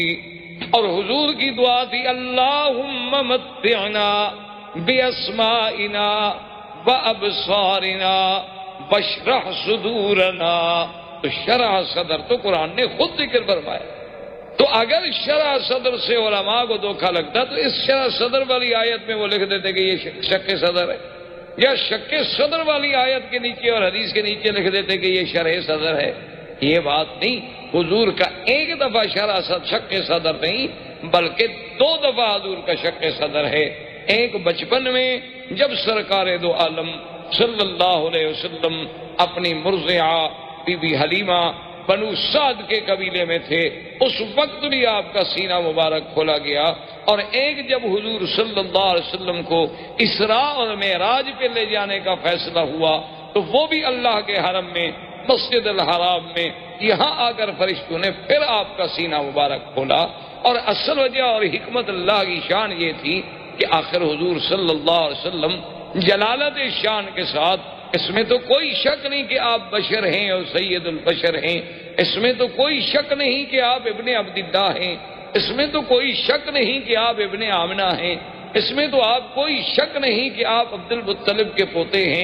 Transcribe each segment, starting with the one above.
اور حضور کی دعا تھی اللہم متعنا باسمائنا وابصارنا واشرح صدورنا. تو شرح صدر تو قرآن نے خود ذکر فرمایا. تو اگر شرح صدر سے علماء کو دھوکہ لگتا تو اس شرح صدر والی آیت میں وہ لکھ دیتے کہ یہ شک صدر ہے، یا شک صدر والی آیت کے نیچے اور حدیث کے نیچے لکھ دیتے کہ یہ شرح صدر ہے. یہ بات نہیں. حضور کا ایک دفعہ شک صدر نہیں بلکہ 2 دفعہ حضور کا شک صدر ہے. ایک بچپن میں جب سرکار دو عالم صلی اللہ علیہ وسلم اپنی مرضعہ بی بی حلیمہ بنو سعد کے قبیلے میں تھے، اس وقت بھی آپ کا سینہ مبارک کھولا گیا. اور ایک جب حضور صلی اللہ علیہ وسلم کو اسراء اور معراج پہ لے جانے کا فیصلہ ہوا تو وہ بھی اللہ کے حرم میں مسجد الحرام میں یہاں آ کر فرشتوں نے پھر آپ کا سینہ مبارک کھولا. اور اصل وجہ اور حکمت اللہ کی شان یہ تھی کہ آخر حضور صلی اللہ علیہ وسلم جلالت شان کے ساتھ، اس میں تو کوئی شک نہیں کہ آپ بشر ہیں اور سید البشر ہیں، اس میں تو کوئی شک نہیں کہ آپ ابن عبداللہ ہیں، اس میں تو کوئی شک نہیں کہ آپ ابن آمنہ ہیں، اس میں تو آپ کوئی شک نہیں کہ آپ عبد المطلب کے پوتے ہیں،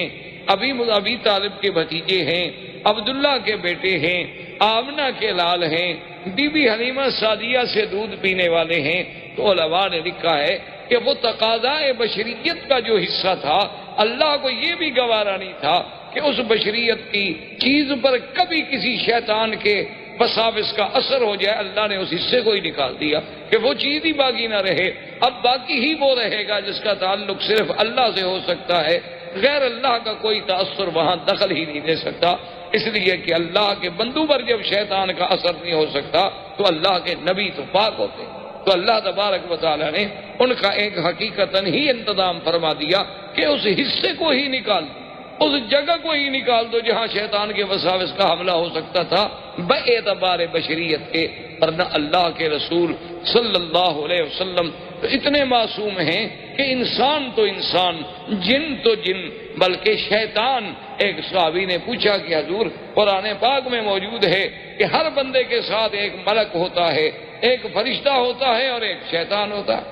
ابی طالب کے بھتیجے ہیں، عبداللہ کے بیٹے ہیں، آمنہ کے لال ہیں، بی بی حلیمہ سعدیہ سے دودھ پینے والے ہیں. تو علماء نے لکھا ہے کہ وہ تقاضائے بشریت کا جو حصہ تھا اللہ کو یہ بھی گوارا نہیں تھا کہ اس بشریت کی چیز پر کبھی کسی شیطان کے وساوس کا اثر ہو جائے. اللہ نے اس حصے کو ہی نکال دیا کہ وہ چیز ہی باقی نہ رہے. اب باقی ہی وہ رہے گا جس کا تعلق صرف اللہ سے ہو سکتا ہے، غیر اللہ کا کوئی تاثر وہاں دخل ہی نہیں دے سکتا. اس لیے کہ اللہ کے بندوں پر جب شیطان کا اثر نہیں ہو سکتا تو اللہ کے نبی تو پاک ہوتے. تو اللہ تبارک و تعالیٰ نے ان کا ایک حقیقتاً ہی انتظام فرما دیا کہ اس حصے کو ہی نکال دو، اس جگہ کو ہی نکال دو جہاں شیطان کے وساوس کا حملہ ہو سکتا تھا باعتبار بشریت کے. ورنہ اللہ کے رسول صلی اللہ علیہ وسلم تو اتنے معصوم ہیں کہ انسان تو انسان، جن تو جن، بلکہ شیطان. ایک صحابی نے پوچھا کہ حضور قرآن پاک میں موجود ہے کہ ہر بندے کے ساتھ ایک ملک ہوتا ہے، ایک فرشتہ ہوتا ہے اور ایک شیطان ہوتا ہے،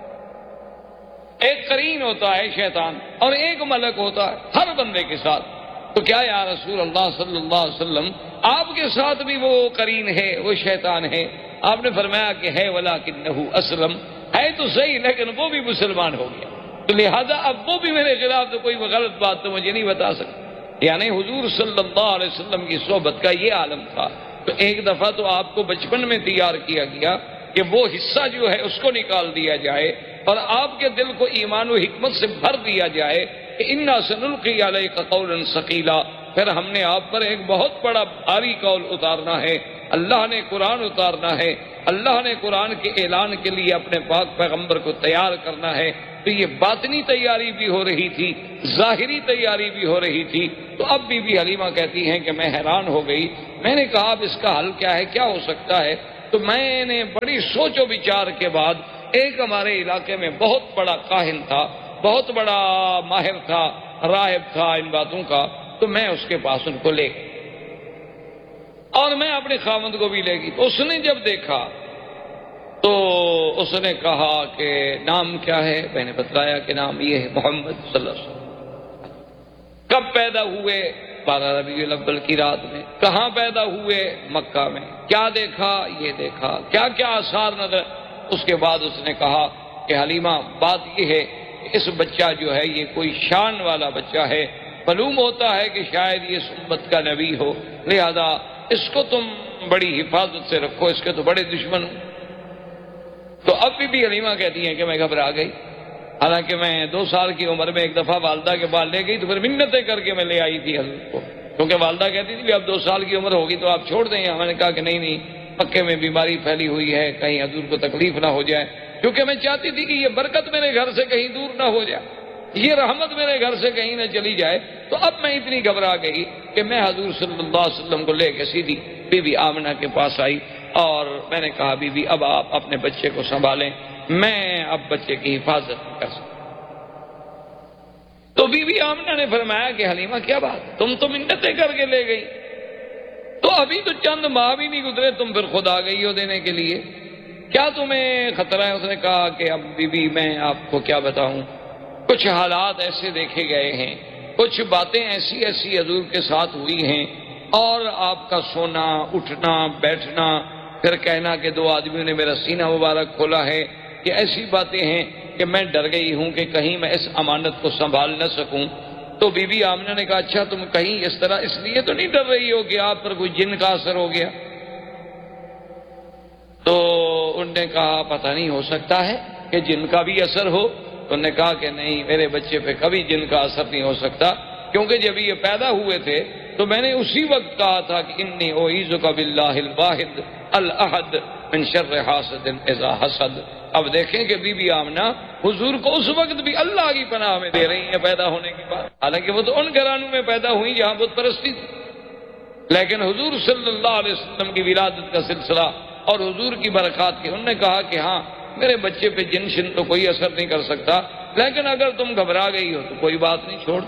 ایک قرین ہوتا ہے شیطان اور ایک ملک ہوتا ہے ہر بندے کے ساتھ. تو کیا یا رسول اللہ صلی اللہ علیہ وسلم آپ کے ساتھ بھی وہ قرین ہے، وہ شیطان ہے؟ آپ نے فرمایا کہ ہے ولکنہ اسلم، ہے تو صحیح لیکن وہ بھی مسلمان ہو گیا. تو لہذا اب وہ بھی میرے خلاف تو کوئی غلط بات تو مجھے نہیں بتا سکتا. یعنی حضور صلی اللہ علیہ وسلم کی صحبت کا یہ عالم تھا. تو ایک دفعہ تو آپ کو بچپن میں تیار کیا گیا کہ وہ حصہ جو ہے اس کو نکال دیا جائے اور آپ کے دل کو ایمان و حکمت سے بھر دیا جائے کہ انا سنلقی علیک قولا ثقیلا. پھر ہم نے آپ پر ایک بہت بڑا بھاری قول اتارنا ہے. اللہ نے قرآن اتارنا ہے، اللہ نے قرآن کے اعلان کے لیے اپنے پاک پیغمبر کو تیار کرنا ہے. تو یہ باطنی تیاری بھی ہو رہی تھی، ظاہری تیاری بھی ہو رہی تھی. تو اب بی بی حلیمہ کہتی ہیں کہ میں حیران ہو گئی. میں نے کہا اب اس کا حل کیا ہے، کیا ہو سکتا ہے؟ تو میں نے بڑی سوچ و بچار کے بعد، ایک ہمارے علاقے میں بہت بڑا کاہن تھا، بہت بڑا ماہر تھا، راہب تھا ان باتوں کا، تو میں اس کے پاس ان کو لے گئی اور میں اپنے خاوند کو بھی لے گئی. تو اس نے جب دیکھا تو اس نے کہا کہ نام کیا ہے؟ میں نے بتلایا کہ نام یہ ہے محمد صلی اللہ علیہ وسلم. کب پیدا ہوئے؟ 12 ربیع الاول کی رات میں. کہاں پیدا ہوئے؟ مکہ میں. کیا دیکھا؟ یہ دیکھا. کیا کیا آثار نظر؟ اس کے بعد اس نے کہا کہ حلیمہ بات یہ ہے کہ اس بچہ جو ہے یہ کوئی شان والا بچہ ہے، معلوم ہوتا ہے کہ شاید یہ امت کا نبی ہو، لہذا اس کو تم بڑی حفاظت سے رکھو، اس کے تو بڑے دشمن ہوں. تو اب بھی حلیمہ کہتی ہیں کہ میں گھبرا گئی. حالانکہ میں 2 سال کی عمر میں ایک دفعہ والدہ کے پاس لے گئی تو پھر منتیں کر کے میں لے آئی تھی حضرت کو، کیونکہ والدہ کہتی تھی اب 2 سال کی عمر ہوگی تو آپ چھوڑ دیں. میں نے کہا کہ نہیں، مکے میں بیماری پھیلی ہوئی ہے، کہیں حضور کو تکلیف نہ ہو جائے، کیونکہ میں چاہتی تھی کہ یہ برکت میرے گھر سے کہیں دور نہ ہو جائے، یہ رحمت میرے گھر سے کہیں نہ چلی جائے. تو اب میں اتنی گھبرا گئی کہ میں حضور صلی اللہ علیہ وسلم کو لے کے سیدھی بی بی آمنہ کے پاس آئی اور میں نے کہا بی بی اب آپ اپنے بچے کو سنبھالیں، میں اب بچے کی حفاظت نہیں کر سکتا. تو بی بی آمنہ نے فرمایا کہ حلیمہ کیا بات، تم تو منتیں کر کے لے گئی، تو ابھی تو چند ماہ بھی نہیں گزرے تم پھر خود آ گئی ہو دینے کے لیے. کیا تمہیں خطرہ ہے؟ اس نے کہا کہ اب بی بی میں آپ کو کیا بتاؤں، کچھ حالات ایسے دیکھے گئے ہیں، کچھ باتیں ایسی ایسی حضور کے ساتھ ہوئی ہیں، اور آپ کا سونا اٹھنا بیٹھنا، پھر کہنا کہ دو آدمیوں نے میرا سینہ مبارک کھولا ہے، کہ ایسی باتیں ہیں کہ میں ڈر گئی ہوں کہ کہیں میں اس امانت کو سنبھال نہ سکوں۔ تو بی بی آمنہ نے کہا اچھا تم کہیں اس طرح اس لیے تو نہیں ڈر رہی ہو کہ آپ پر کوئی جن کا اثر ہو گیا؟ تو انہوں نے کہا پتہ نہیں، ہو سکتا ہے کہ جن کا بھی اثر ہو۔ تو انہوں نے کہا کہ نہیں، میرے بچے پہ کبھی جن کا اثر نہیں ہو سکتا، کیونکہ جب یہ پیدا ہوئے تھے تو میں نے اسی وقت کہا تھا کہ انی اعیذک باللہ الواحد الاحد من شر حاسد اذا حسد۔ اب دیکھیں کہ بی بی آمنہ حضور کو اس وقت بھی اللہ کی پناہ میں دے رہی ہیں پیدا ہونے کے بعد، حالانکہ وہ تو ان گھرانوں میں پیدا ہوئی جہاں بت پرستی تھی، لیکن حضور صلی اللہ علیہ وسلم کی ولادت کا سلسلہ اور حضور کی برکات کی، انہوں نے کہا کہ ہاں میرے بچے پہ جن شن تو کوئی اثر نہیں کر سکتا، لیکن اگر تم گھبرا گئی ہو تو کوئی بات نہیں، چھوڑ۔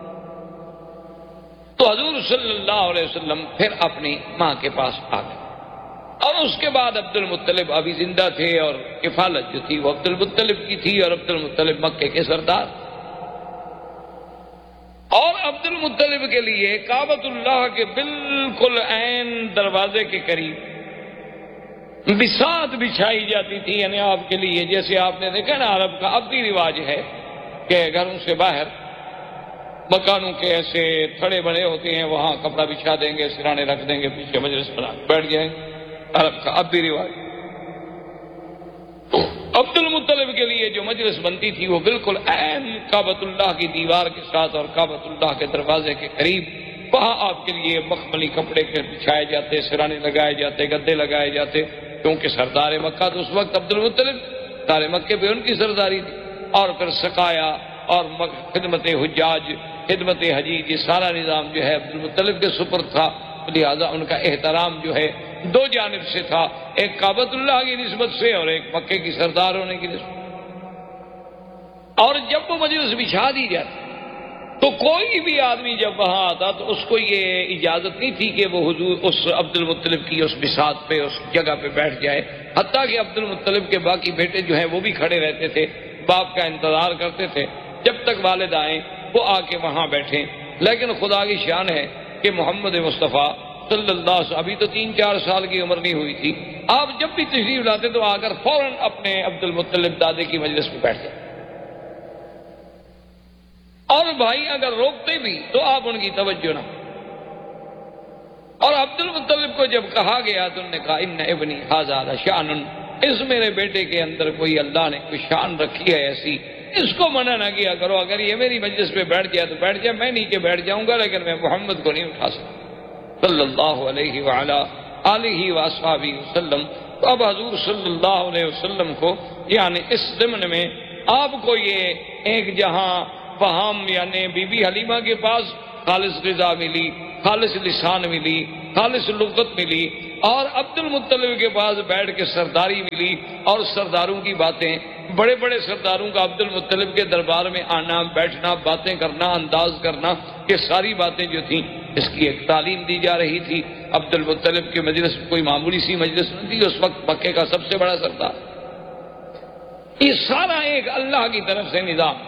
تو حضور صلی اللہ علیہ وسلم پھر اپنی ماں کے پاس آ گئے، اور اس کے بعد عبد المطلب ابھی زندہ تھے، اور کفالت جو تھی وہ عبد المطلب کی تھی، اور عبد المطلب مکے کے سردار، اور عبد المطلب کے لیے کعبۃ اللہ کے بالکل عین دروازے کے قریب بساط بچھائی جاتی تھی، یعنی آپ کے لیے جیسے آپ نے دیکھا نا عرب کا اب بھی رواج ہے کہ گھروں سے باہر مکانوں کے ایسے تھڑے بنے ہوتے ہیں، وہاں کپڑا بچھا دیں گے، سرانے رکھ دیں گے، پیچھے مجلس بنا بیٹھ جائیں گے، عرب کا اب بھی رواج۔ عبد المطلب کے لیے جو مجلس بنتی تھی وہ بالکل عین کعبۃ اللہ کی دیوار کے ساتھ اور کعبۃ اللہ کے دروازے کے قریب، وہاں آپ کے لیے مخملی کپڑے کے بچھائے جاتے، سرانے لگائے جاتے، گدے لگائے جاتے، کیونکہ سردار مکہ تو اس وقت عبد المطلب، سارے مکے پہ ان کی سرداری تھی، اور پھر سقایا اور خدمت حجاج، خدمت حجیج، یہ سارا نظام جو ہے عبد المطلب کے سپرد تھا، لہذا ان کا احترام جو ہے دو جانب سے تھا، ایک کعبۃ اللہ کی نسبت سے اور ایک مکے کی سردار ہونے کی نسبت۔ اور جب وہ مجلس بچھا دی جاتی تو کوئی بھی آدمی جب وہاں آتا تو اس کو یہ اجازت نہیں تھی کہ وہ حضور اس عبد المطلب کی اس بساط پہ، اس جگہ پہ بیٹھ جائے، حتیٰ کہ عبد المطلب کے باقی بیٹے جو ہیں وہ بھی کھڑے رہتے تھے، باپ کا انتظار کرتے تھے جب تک والد آئیں وہ آ کے وہاں بیٹھیں۔ لیکن خدا کی شان ہے کہ محمد مصطفیٰ صلی اللہ علیہ وسلم ابھی تو 3-4 سال کی عمر نہیں ہوئی تھی، آپ جب بھی تشریف لاتے تو آ کر فوراً اپنے عبد المطلب دادے کی مجلس میں بیٹھ جائیں، اور بھائی اگر روکتے بھی تو آپ ان کی توجہ نہ۔ اور عبد المطلب کو جب کہا گیا تو انہوں نے کہا ان ابنی ھذا لشأن، اس میرے بیٹے کے اندر کوئی اللہ نے کوئی شان رکھی ہے ایسی، اس کو منع نہ کیا کرو، اگر یہ میری مجلس پہ بیٹھ جائے تو بیٹھ جائے، میں نیچے بیٹھ جاؤں گا، لیکن میں محمد کو نہیں اٹھا سکتا صلی اللہ علیہ وعلا آلہ واصحابہ وسلم۔ تو اب حضور صلی اللہ علیہ وسلم کو یعنی اس ضمن میں آپ کو یہ ایک جہاں فہم یعنی بی بی حلیمہ کے پاس خالص غذا ملی، خالص لسان ملی، خالص لغت ملی، اور عبد المطلب کے پاس بیٹھ کے سرداری ملی، اور سرداروں کی باتیں، بڑے بڑے سرداروں کا عبد المطلب کے دربار میں آنا، بیٹھنا، باتیں کرنا، انداز کرنا، یہ ساری باتیں جو تھیں اس کی ایک تعلیم دی جا رہی تھی۔ عبد المطلب کی مجلس کوئی معمولی سی مجلس نہیں تھی، اس وقت مکے کا سب سے بڑا سردار، یہ سارا ایک اللہ کی طرف سے نظام۔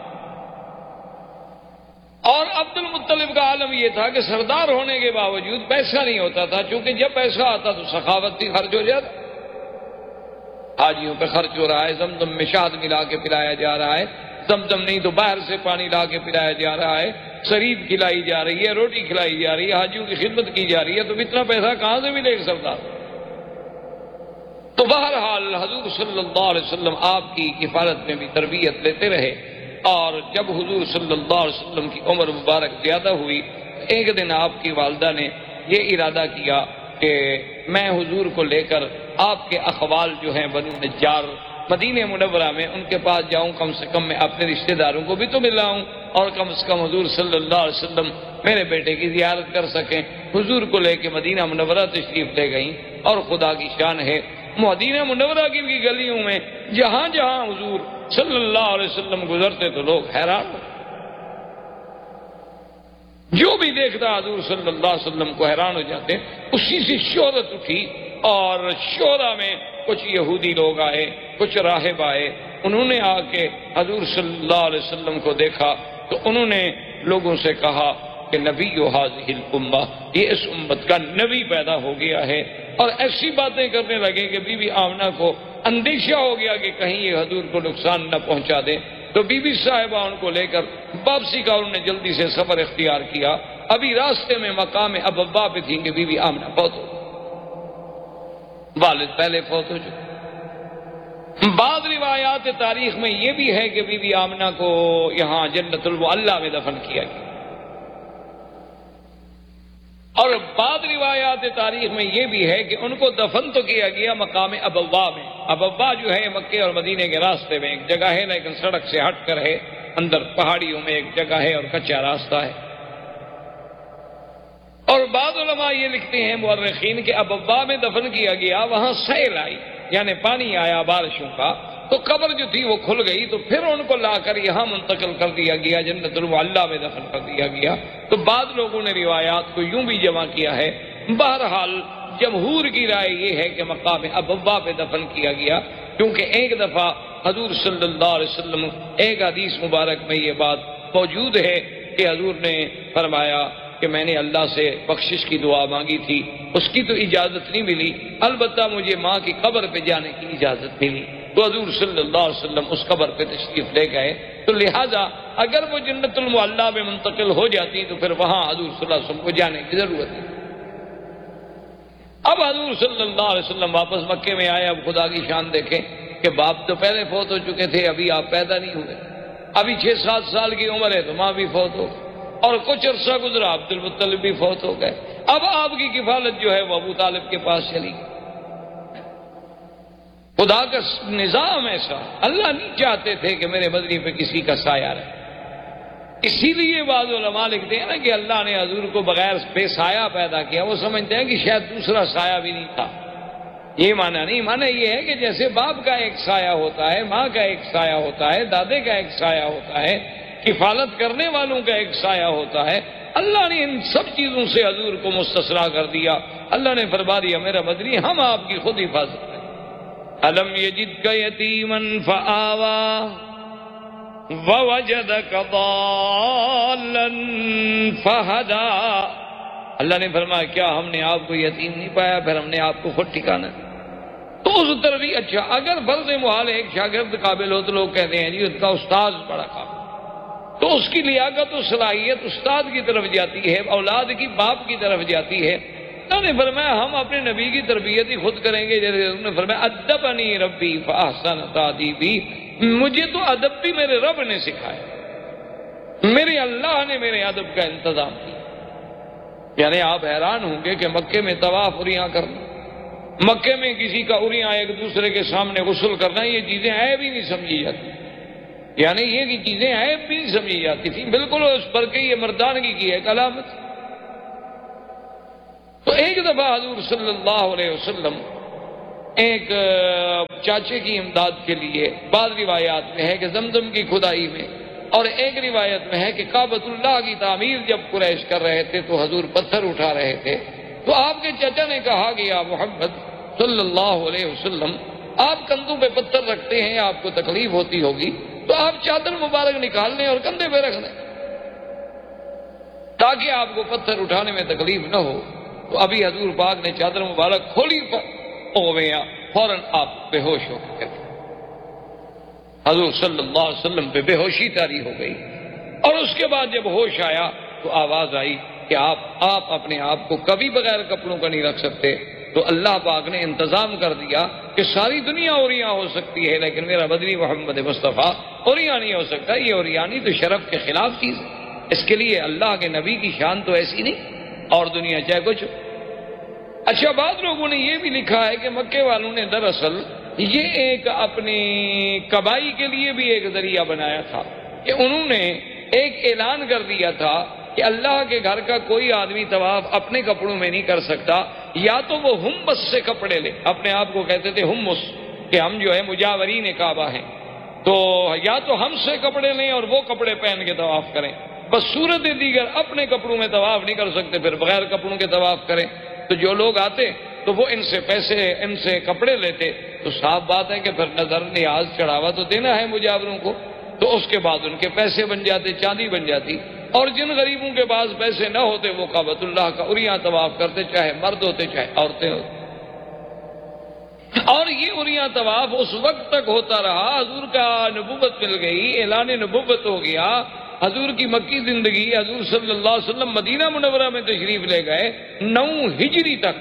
اور عبد المطلب کا عالم یہ تھا کہ سردار ہونے کے باوجود پیسہ نہیں ہوتا تھا، چونکہ جب پیسہ آتا تو سخاوت تھی، خرچ ہو جاتا، حاجیوں پہ خرچ ہو رہا ہے، زمزم میں شہد ملا کے پلایا جا رہا ہے، زمزم نہیں تو باہر سے پانی لا کے پلایا جا رہا ہے، شریب کھلائی جا رہی ہے، روٹی کھلائی جا رہی ہے، حاجیوں کی خدمت کی جا رہی ہے، تو اتنا پیسہ کہاں سے ملے گا سردار؟ تو بہرحال حضور صلی اللہ علیہ وسلم آپ کی کفالت میں بھی تربیت لیتے رہے، اور جب حضور صلی اللہ علیہ وسلم کی عمر مبارک زیادہ ہوئی، ایک دن آپ کی والدہ نے یہ ارادہ کیا کہ میں حضور کو لے کر آپ کے اخوال جو ہیں بنو نجار مدینہ منورہ میں ان کے پاس جاؤں، کم سے کم میں اپنے رشتہ داروں کو بھی تو ملاؤں، اور کم سے کم حضور صلی اللہ علیہ وسلم میرے بیٹے کی زیارت کر سکیں۔ حضور کو لے کے مدینہ منورہ تشریف لے گئیں، اور خدا کی شان ہے مدینہ منورہ کی بھی گلیوں میں جہاں جہاں حضور صلی اللہ علیہ وسلم گزرتے تو لوگ حیران ہو، جو بھی دیکھتا حضور صلی اللہ علیہ وسلم کو حیران ہو جاتے۔ اسی سے شہرت اٹھی، اور شہرہ میں کچھ یہودی لوگ آئے، کچھ راہب آئے، انہوں نے آ کے حضور صلی اللہ علیہ وسلم کو دیکھا تو انہوں نے لوگوں سے کہا کہ نبی هذه الامہ، یہ اس امت کا نبی پیدا ہو گیا ہے، اور ایسی باتیں کرنے لگے کہ بی بی آمنہ کو اندیشہ ہو گیا کہ کہیں یہ حضور کو نقصان نہ پہنچا دے، تو بی بی صاحبہ ان کو لے کر واپسی کا انہوں نے جلدی سے سفر اختیار کیا۔ ابھی راستے میں مقام ابوا پہ تھیں کہ بی بی آمنہ فوت ہو، والد پہلے فوت ہو چکے۔ بعض روایات تاریخ میں یہ بھی ہے کہ بی بی آمنہ کو یہاں جنت المعلی میں دفن کیا گیا، اور بعض روایات تاریخ میں یہ بھی ہے کہ ان کو دفن تو کیا گیا مقام ابوا میں۔ ابوا جو ہے مکے اور مدینے کے راستے میں ایک جگہ ہے، لیکن سڑک سے ہٹ کر ہے، اندر پہاڑیوں میں ایک جگہ ہے اور کچا راستہ ہے۔ اور بعض علماء یہ لکھتے ہیں مورخین کہ ابوا میں دفن کیا گیا، وہاں سیل آئی یعنی پانی آیا بارشوں کا، تو قبر جو تھی وہ کھل گئی، تو پھر ان کو لا کر یہاں منتقل کر دیا گیا، جنت المعلی میں دفن کر دیا گیا۔ تو بعض لوگوں نے روایات کو یوں بھی جمع کیا ہے۔ بہرحال جمہور کی رائے یہ ہے کہ مقام ابوا پہ دفن کیا گیا، کیونکہ ایک دفعہ حضور صلی اللہ علیہ وسلم ایک حدیث مبارک میں یہ بات موجود ہے کہ حضور نے فرمایا کہ میں نے اللہ سے بخشش کی دعا مانگی تھی، اس کی تو اجازت نہیں ملی، البتہ مجھے ماں کی قبر پہ جانے کی اجازت ملی، تو حضور صلی اللہ علیہ وسلم اس قبر پہ تشریف لے گئے۔ تو لہذا اگر وہ جنت المعلی میں منتقل ہو جاتی تو پھر وہاں حضور صلی اللہ علیہ وسلم کو جانے کی ضرورت ہے۔ اب حضور صلی اللہ علیہ وسلم واپس مکے میں آئے۔ اب خدا کی شان دیکھیں کہ باپ تو پہلے فوت ہو چکے تھے، ابھی آپ پیدا نہیں ہوئے، ابھی 6-7 سال کی عمر ہے تو ماں بھی فوت ہو گئی، اور کچھ عرصہ گزرا عبد المطلب بھی فوت ہو گئے۔ اب آپ کی کفالت جو ہے وہ ابو طالب کے پاس چلی گئی۔ خدا کا نظام ایسا، اللہ نہیں چاہتے تھے کہ میرے مدنی پہ کسی کا سایہ رہے، اسی لیے بعض علماء لکھتے ہیں نا کہ اللہ نے حضور کو بغیر بے سایہ پیدا کیا، وہ سمجھتے ہیں کہ شاید دوسرا سایہ بھی نہیں تھا۔ یہ معنی نہیں، معنی یہ ہے کہ جیسے باپ کا ایک سایہ ہوتا ہے، ماں کا ایک سایہ ہوتا ہے، دادے کا ایک سایہ ہوتا ہے، کفالت کرنے والوں کا ایک سایہ ہوتا ہے، اللہ نے ان سب چیزوں سے حضور کو مستثنیٰ کر دیا۔ اللہ نے فرما دیا میرا مدنی ہم آپ کی خود حفاظت کریں۔ الم یجدک یتیما فآوی ووجدک ضالا فہدی۔ اللہ نے فرمایا کیا ہم نے آپ کو یتیم نہیں پایا، پھر ہم نے آپ کو خود ٹھکانا۔ تو اس طرح بھی اچھا، اگر فرض محال ایک شاگرد قابل ہو تو لوگ کہتے ہیں جی اس کا استاد بڑا قابل، تو اس کی لیاقت و صلاحیت استاد کی طرف جاتی ہے، اولاد کی باپ کی طرف جاتی ہے۔ اللہ نے فرمایا ہم اپنے نبی کی تربیت ہی خود کریں گے، جیسے انہوں نے فرمایا ادبنی ربی فاحسن تادیبی، مجھے تو ادب بھی میرے رب نے سکھایا، میرے اللہ نے میرے ادب کا انتظام کیا۔ یعنی آپ حیران ہوں گے کہ مکے میں طواف اریاں کرنا، مکے میں کسی کا اریاں ایک دوسرے کے سامنے غسل کرنا، یہ چیزیں عیب ہی نہیں سمجھی جاتی، یعنی یہ کی چیزیں عیب بھی نہیں سمجھی جاتی تھی، بالکل اس پر کہ یہ مردانگی کی ایک علامت۔ تو ایک دفعہ حضور صلی اللہ علیہ وسلم ایک چاچے کی امداد کے لیے، بعض روایات میں ہے کہ زمزم کی کھدائی میں، اور ایک روایت میں ہے کہ کعبۃ اللہ کی تعمیر جب قریش کر رہے تھے تو حضور پتھر اٹھا رہے تھے، تو آپ کے چچا نے کہا کہ یا محمد صلی اللہ علیہ وسلم آپ کندھوں پہ پتھر رکھتے ہیں، آپ کو تکلیف ہوتی ہوگی، تو آپ چادر مبارک نکال لیں اور کندھے پہ رکھ دیں تاکہ آپ کو پتھر اٹھانے میں تکلیف نہ ہو۔ تو ابھی حضور پاک نے چادر مبارک کھولی ہو گیا، فوراً آپ بے ہوش ہو گئے، حضور صلی اللہ علیہ وسلم پہ بے ہوشی طاری ہو گئی، اور اس کے بعد جب ہوش آیا تو آواز آئی کہ آپ اپنے آپ کو کبھی بغیر کپڑوں کا نہیں رکھ سکتے۔ تو اللہ پاک نے انتظام کر دیا کہ ساری دنیا اوریاں ہو سکتی ہے لیکن میرا بدری محمد مصطفیٰ اوریاں نہیں ہو سکتا، یہ اوریانی تو شرف کے خلاف چیز ہے، اس کے لیے اللہ کے نبی کی شان تو ایسی نہیں، اور دنیا چاہے کچھ۔ اچھا بعض لوگوں نے یہ بھی لکھا ہے کہ مکے والوں نے دراصل یہ ایک اپنی کبائی کے لیے بھی ایک ذریعہ بنایا تھا کہ انہوں نے ایک اعلان کر دیا تھا کہ اللہ کے گھر کا کوئی آدمی طواف اپنے کپڑوں میں نہیں کر سکتا، یا تو وہ ہمس سے کپڑے لے، اپنے آپ کو کہتے تھے ہمس کہ ہم جو ہے مجاورین کعبہ ہیں، تو یا تو ہم سے کپڑے لیں اور وہ کپڑے پہن کے طواف کریں، بس صورت دیگر اپنے کپڑوں میں طواف نہیں کر سکتے، پھر بغیر کپڑوں کے طواف کریں۔ تو جو لوگ آتے تو وہ ان سے پیسے، ان سے کپڑے لیتے، تو صاف بات ہے کہ پھر نظر نیاز چڑھاوا تو دینا ہے مجاوروں کو، تو اس کے بعد ان کے پیسے بن جاتے، چاندی بن جاتی۔ اور جن غریبوں کے پاس پیسے نہ ہوتے وہ کعبۃ اللہ کا عریاں طواف کرتے، چاہے مرد ہوتے چاہے عورتیں ہوتی۔ اور یہ عریاں طواف اس وقت تک ہوتا رہا، حضور کا نبوت مل گئی، اعلان نبوت ہو گیا، حضور کی مکی زندگی، حضور صلی اللہ علیہ وسلم مدینہ منورہ میں تشریف لے گئے، 9 ہجری تک،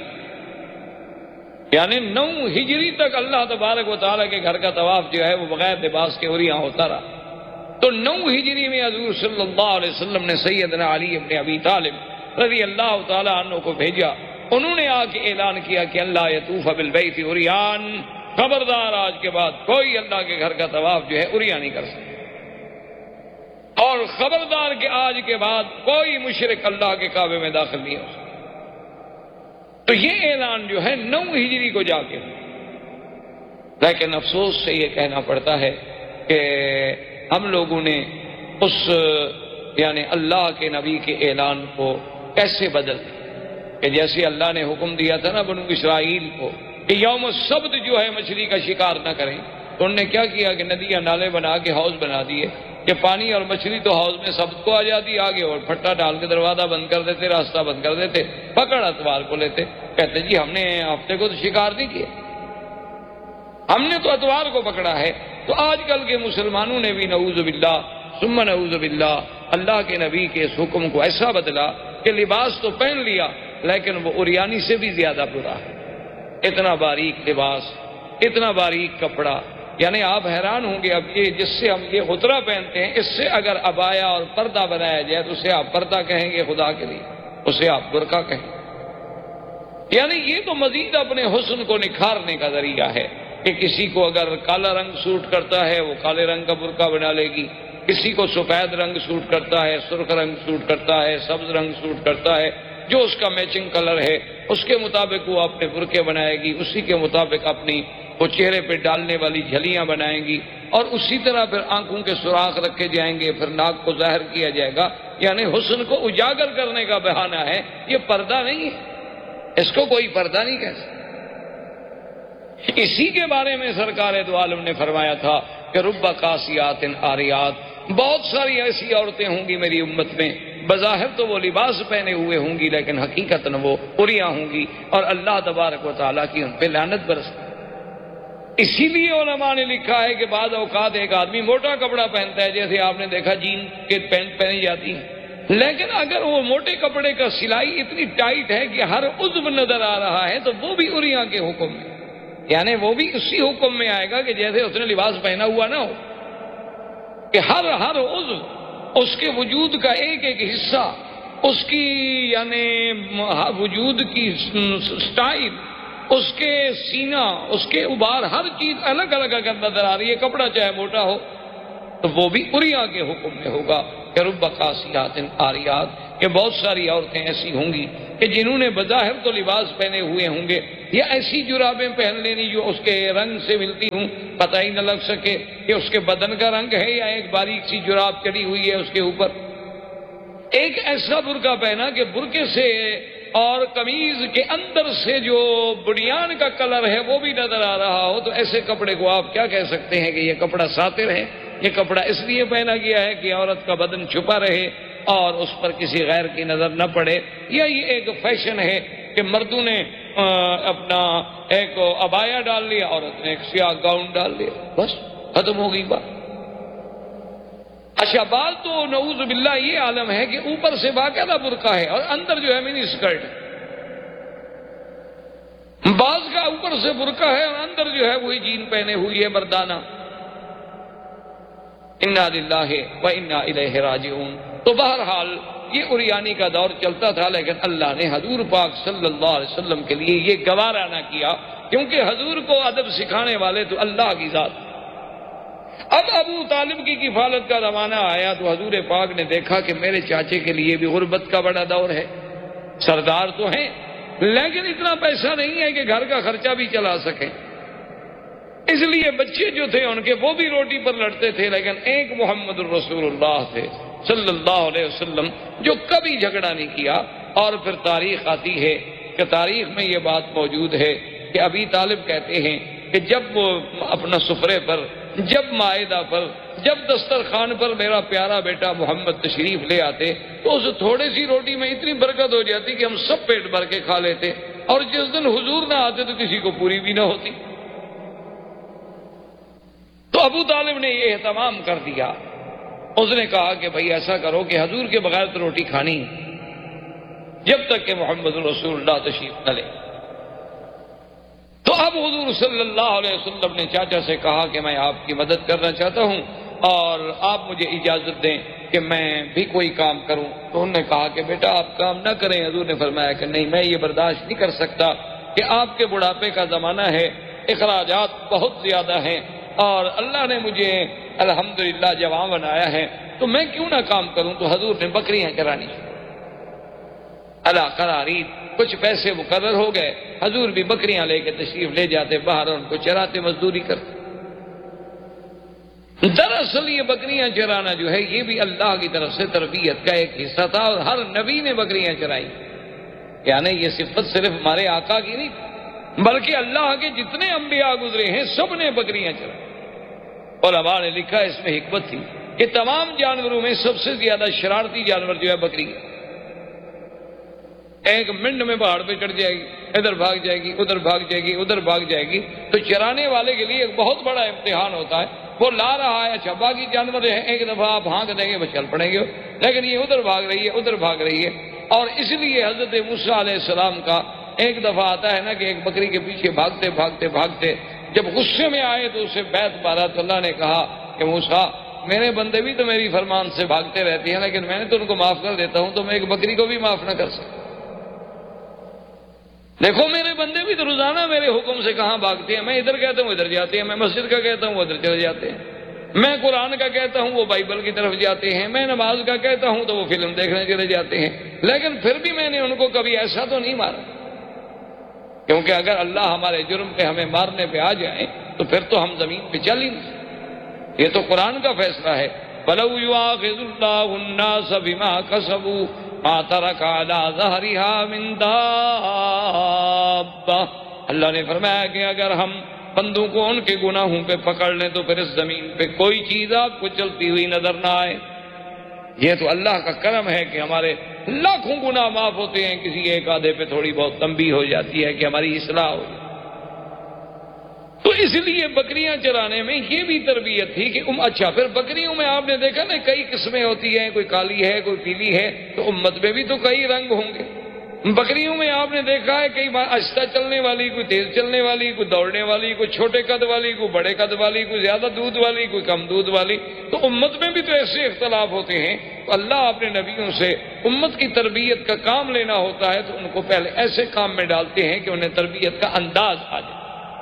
یعنی 9 ہجری تک اللہ تبارک و تعالیٰ کے گھر کا طواف جو ہے وہ بغیر لباس کے عریاں ہوتا رہا۔ تو 9 ہجری میں حضور صلی اللہ علیہ وسلم نے سیدنا علی ابن ابی طالب رضی اللہ تعالیٰ عنہ کو بھیجا، انہوں نے آ کے اعلان کیا کہ اللہ یطوف بالبیت عریان، خبردار آج کے بعد کوئی اللہ کے گھر کا طواف جو ہے عریاں نہیں کر سکتا، اور خبردار کہ آج کے بعد کوئی مشرک اللہ کے کعبے میں داخل نہیں ہو سکتا۔ تو یہ اعلان جو ہے 9 ہجری کو جا کے، لیکن افسوس سے یہ کہنا پڑتا ہے کہ ہم لوگوں نے اس یعنی اللہ کے نبی کے اعلان کو کیسے بدل دیا کہ جیسے اللہ نے حکم دیا تھا نا بنو اسرائیل کو کہ یوم السبت جو ہے مچھلی کا شکار نہ کریں، تو انہوں نے کیا کیا کہ ندیاں نالے بنا کے حوض بنا دیے کہ پانی اور مچھلی تو حوض میں سبت کو آ جاتی آگے، اور پھٹا ڈال کے دروازہ بند کر دیتے، راستہ بند کر دیتے، پکڑ اتوار کو لیتے، کہتے جی ہم نے ہفتے کو تو شکار نہیں کیا، ہم نے تو اتوار کو پکڑا ہے۔ تو آج کل کے مسلمانوں نے بھی نعوذ باللہ ثم نعوذ باللہ اللہ کے نبی کے اس حکم کو ایسا بدلا کہ لباس تو پہن لیا لیکن وہ عریانی سے بھی زیادہ برا ہے، اتنا باریک لباس، اتنا باریک کپڑا، یعنی آپ حیران ہوں گے اب یہ جس سے ہم یہ خطرہ پہنتے ہیں، اس سے اگر عبایا اور پردہ بنایا جائے تو اسے آپ پردہ کہیں گے خدا کے لیے، اسے آپ برقع کہیں، یعنی یہ تو مزید اپنے حسن کو نکھارنے کا ذریعہ ہے کہ کسی کو اگر کالا رنگ سوٹ کرتا ہے وہ کالے رنگ کا برقع بنا لے گی، کسی کو سفید رنگ سوٹ کرتا ہے، سرخ رنگ سوٹ کرتا ہے، سبز رنگ سوٹ کرتا ہے، جو اس کا میچنگ کلر ہے اس کے مطابق وہ اپنے برقعے بنائے گی، اسی کے مطابق اپنی وہ چہرے پہ ڈالنے والی جھلیاں بنائیں گی، اور اسی طرح پھر آنکھوں کے سوراخ رکھے جائیں گے، پھر ناک کو ظاہر کیا جائے گا، یعنی حسن کو اجاگر کرنے کا بہانہ ہے، یہ پردہ نہیں ہے، اس کو کوئی پردہ نہیں کہہ سکتا۔ اسی کے بارے میں سرکار دو عالم نے فرمایا تھا کہ رب کاسیات عاریات، بہت ساری ایسی عورتیں ہوں گی میری امت میں، بظاہر تو وہ لباس پہنے ہوئے ہوں گی لیکن حقیقت وہ عریاں ہوں گی، اور اللہ تبارک و تعالیٰ کی ان پہ لعنت برس۔ اسی لیے علماء نے لکھا ہے کہ بعض اوقات ایک آدمی موٹا کپڑا پہنتا ہے، جیسے آپ نے دیکھا جین کے پینٹ پہنی جاتی ہے، لیکن اگر وہ موٹے کپڑے کا سلائی اتنی ٹائٹ ہے کہ ہر عضو نظر آ رہا ہے تو وہ بھی عریاں کے حکم میں، یعنی وہ بھی اسی حکم میں آئے گا کہ جیسے اس نے لباس پہنا ہوا نہ ہو، کہ ہر عضو، اس کے وجود کا ایک ایک حصہ، اس کی یعنی وجود کی سٹائل، اس کے سینہ، اس کے ابار، ہر چیز الگ الگ اگر نظر آ رہی ہے، کپڑا چاہے موٹا ہو تو وہ بھی عریاں کے حکم میں ہوگا کہ رب قاسیات عاریات، کہ بہت ساری عورتیں ایسی ہوں گی کہ جنہوں نے بظاہر تو لباس پہنے ہوئے ہوں گے، یا ایسی جرابیں پہن لینی جو اس کے رنگ سے ملتی ہوں، پتہ ہی نہ لگ سکے کہ اس کے بدن کا رنگ ہے یا ایک باریک سی جراب چڑھی ہوئی ہے اس کے اوپر، ایک ایسا برقع پہنا کہ برقعے سے اور قمیض کے اندر سے جو بنیان کا کلر ہے وہ بھی نظر آ رہا ہو، تو ایسے کپڑے کو آپ کیا کہہ سکتے ہیں کہ یہ کپڑا ساتر ہے؟ یہ کپڑا اس لیے پہنا گیا ہے کہ عورت کا بدن چھپا رہے اور اس پر کسی غیر کی نظر نہ پڑے، یا یہ ایک فیشن ہے کہ مردوں نے اپنا ایک عبایا ڈال لیا، عورت نے ایک سیاہ گاؤن ڈال لیا، بس ختم ہو گئی بات۔ اچھا، بعض تو نعوذ باللہ یہ عالم ہے کہ اوپر سے باقاعدہ برقع ہے اور اندر جو ہے منی اسکرٹ ہے، بعض کا اوپر سے برقع ہے اور اندر جو ہے وہی جین پہنے ہوئی ہے مردانہ۔ انا للہ و انا الیہ راجعون۔ تو بہرحال یہ عریانی کا دور چلتا تھا، لیکن اللہ نے حضور پاک صلی اللہ علیہ وسلم کے لیے یہ گوارا نہ کیا، کیونکہ حضور کو ادب سکھانے والے تو اللہ کی ذات۔ اب ابو طالب کی کفالت کا زمانہ آیا تو حضور پاک نے دیکھا کہ میرے چاچے کے لیے بھی غربت کا بڑا دور ہے، سردار تو ہیں لیکن اتنا پیسہ نہیں ہے کہ گھر کا خرچہ بھی چلا سکیں، اس لیے بچے جو تھے ان کے وہ بھی روٹی پر لڑتے تھے، لیکن ایک محمد الرسول اللہ تھے صلی اللہ علیہ وسلم جو کبھی جھگڑا نہیں کیا۔ اور پھر تاریخ آتی ہے کہ تاریخ میں یہ بات موجود ہے کہ ابی طالب کہتے ہیں کہ جب وہ اپنا سفرے پر، جب مائدہ پر، جب دسترخوان پر میرا پیارا بیٹا محمد تشریف لے آتے تو اس تھوڑی سی روٹی میں اتنی برکت ہو جاتی کہ ہم سب پیٹ بھر کے کھا لیتے، اور جس دن حضور نہ آتے تو کسی کو پوری بھی نہ ہوتی۔ تو ابو طالب نے یہ اہتمام کر دیا، اس نے کہا کہ بھائی ایسا کرو کہ حضور کے بغیر تو روٹی کھانی جب تک کہ محمد رسول اللہ تشریف نہ لے۔ تو اب حضور صلی اللہ علیہ وسلم نے چاچا سے کہا کہ میں آپ کی مدد کرنا چاہتا ہوں اور آپ مجھے اجازت دیں کہ میں بھی کوئی کام کروں۔ تو انہوں نے کہا کہ بیٹا آپ کام نہ کریں۔ حضور نے فرمایا کہ نہیں، میں یہ برداشت نہیں کر سکتا کہ آپ کے بڑھاپے کا زمانہ ہے، اخراجات بہت زیادہ ہیں، اور اللہ نے مجھے الحمدللہ جوان بنایا ہے، تو میں کیوں نہ کام کروں۔ تو حضور نے بکریاں چرانی اللہ قراری، کچھ پیسے مقرر ہو گئے، حضور بھی بکریاں لے کے تشریف لے جاتے باہر، ان کو چراتے، مزدوری کرتے۔ دراصل یہ بکریاں چرانا جو ہے یہ بھی اللہ کی طرف سے تربیت کا ایک حصہ تھا، اور ہر نبی نے بکریاں چرائی، یعنی یہ صفت صرف ہمارے آقا کی نہیں بلکہ اللہ کے جتنے انبیاء گزرے ہیں سب نے بکریاں چرائی۔ علماء نے لکھا اس میں حکمت تھی کہ تمام جانوروں میں سب سے زیادہ شرارتی جانور جو ہے بکری ہے۔ ایک منٹ میں پہاڑ پہ چڑھ جائے گی، ادھر بھاگ جائے گی، ادھر بھاگ جائے گی، ادھر بھاگ جائے گی۔ تو چرانے والے کے لیے ایک بہت بڑا امتحان ہوتا ہے، وہ لا رہا ہے، اچھا باقی جانور ہیں ایک دفعہ آپ ہانک دیں گے وہ چل پڑیں گے، لیکن یہ ادھر بھاگ رہی ہے، ادھر بھاگ رہی ہے۔ اور اس لیے حضرت موسیٰ علیہ السلام کا ایک دفعہ آتا ہے نا کہ ایک بکری کے پیچھے بھاگتے بھاگتے بھاگتے جب غصے میں آئے تو اسے بیت مارا، تو اللہ نے کہا کہ موسیٰ میرے بندے بھی تو میری فرمان سے بھاگتے رہتے ہیں، لیکن میں نے تو ان کو معاف کر دیتا ہوں، تو میں ایک بکری کو بھی معاف نہ کر سکتا۔ دیکھو میرے بندے بھی تو روزانہ میرے حکم سے کہاں بھاگتے ہیں، میں ادھر کہتا ہوں ادھر جاتے ہیں، میں مسجد کا کہتا ہوں ادھر چلے جاتے ہیں، میں قرآن کا کہتا ہوں وہ بائبل کی طرف جاتے ہیں، میں نماز کا کہتا ہوں تو وہ فلم دیکھنے چلے جاتے ہیں، لیکن پھر بھی میں نے ان کو کبھی ایسا تو نہیں مارا، کیونکہ اگر اللہ ہمارے جرم پہ ہمیں مارنے پہ آ جائے تو پھر تو ہم زمین پہ چل ہی نہیں سکتے۔ یہ تو قرآن کا فیصلہ ہے، وَلَوْ يُؤَاخِذُ اللَّهُ النَّاسَ بِمَا كَسَبُوا مَا تَرَكَ عَلَىٰ ظَهْرِهَا مِن دَابَّةٍ۔ اللہ نے فرمایا کہ اگر ہم بندوں کو ان کے گناہوں پہ پکڑ لیں تو پھر اس زمین پہ کوئی چیز آپ کو چلتی ہوئی نظر نہ آئے۔ یہ تو اللہ کا کرم ہے کہ ہمارے لاکھوں گناہ معاف ہوتے ہیں، کسی ایک آدھے پہ تھوڑی بہت تنبیہ ہو جاتی ہے کہ ہماری اصلاح ہو جائے۔ تو اس لیے بکریاں چرانے میں یہ بھی تربیت تھی کہ اچھا پھر بکریوں میں آپ نے دیکھا نا کئی قسمیں ہوتی ہیں، کوئی کالی ہے کوئی پیلی ہے، تو امت میں بھی تو کئی رنگ ہوں گے۔ بکریوں میں آپ نے دیکھا ہے کئی آہستہ چلنے والی، کوئی تیز چلنے والی، کوئی دوڑنے والی، کوئی چھوٹے قد والی، کوئی بڑے قد والی، کوئی زیادہ دودھ والی، کوئی کم دودھ والی۔ تو امت میں بھی تو ایسے اختلاف ہوتے ہیں، تو اللہ اپنے نبیوں سے امت کی تربیت کا کام لینا ہوتا ہے تو ان کو پہلے ایسے کام میں ڈالتے ہیں کہ انہیں تربیت کا انداز آ جائے۔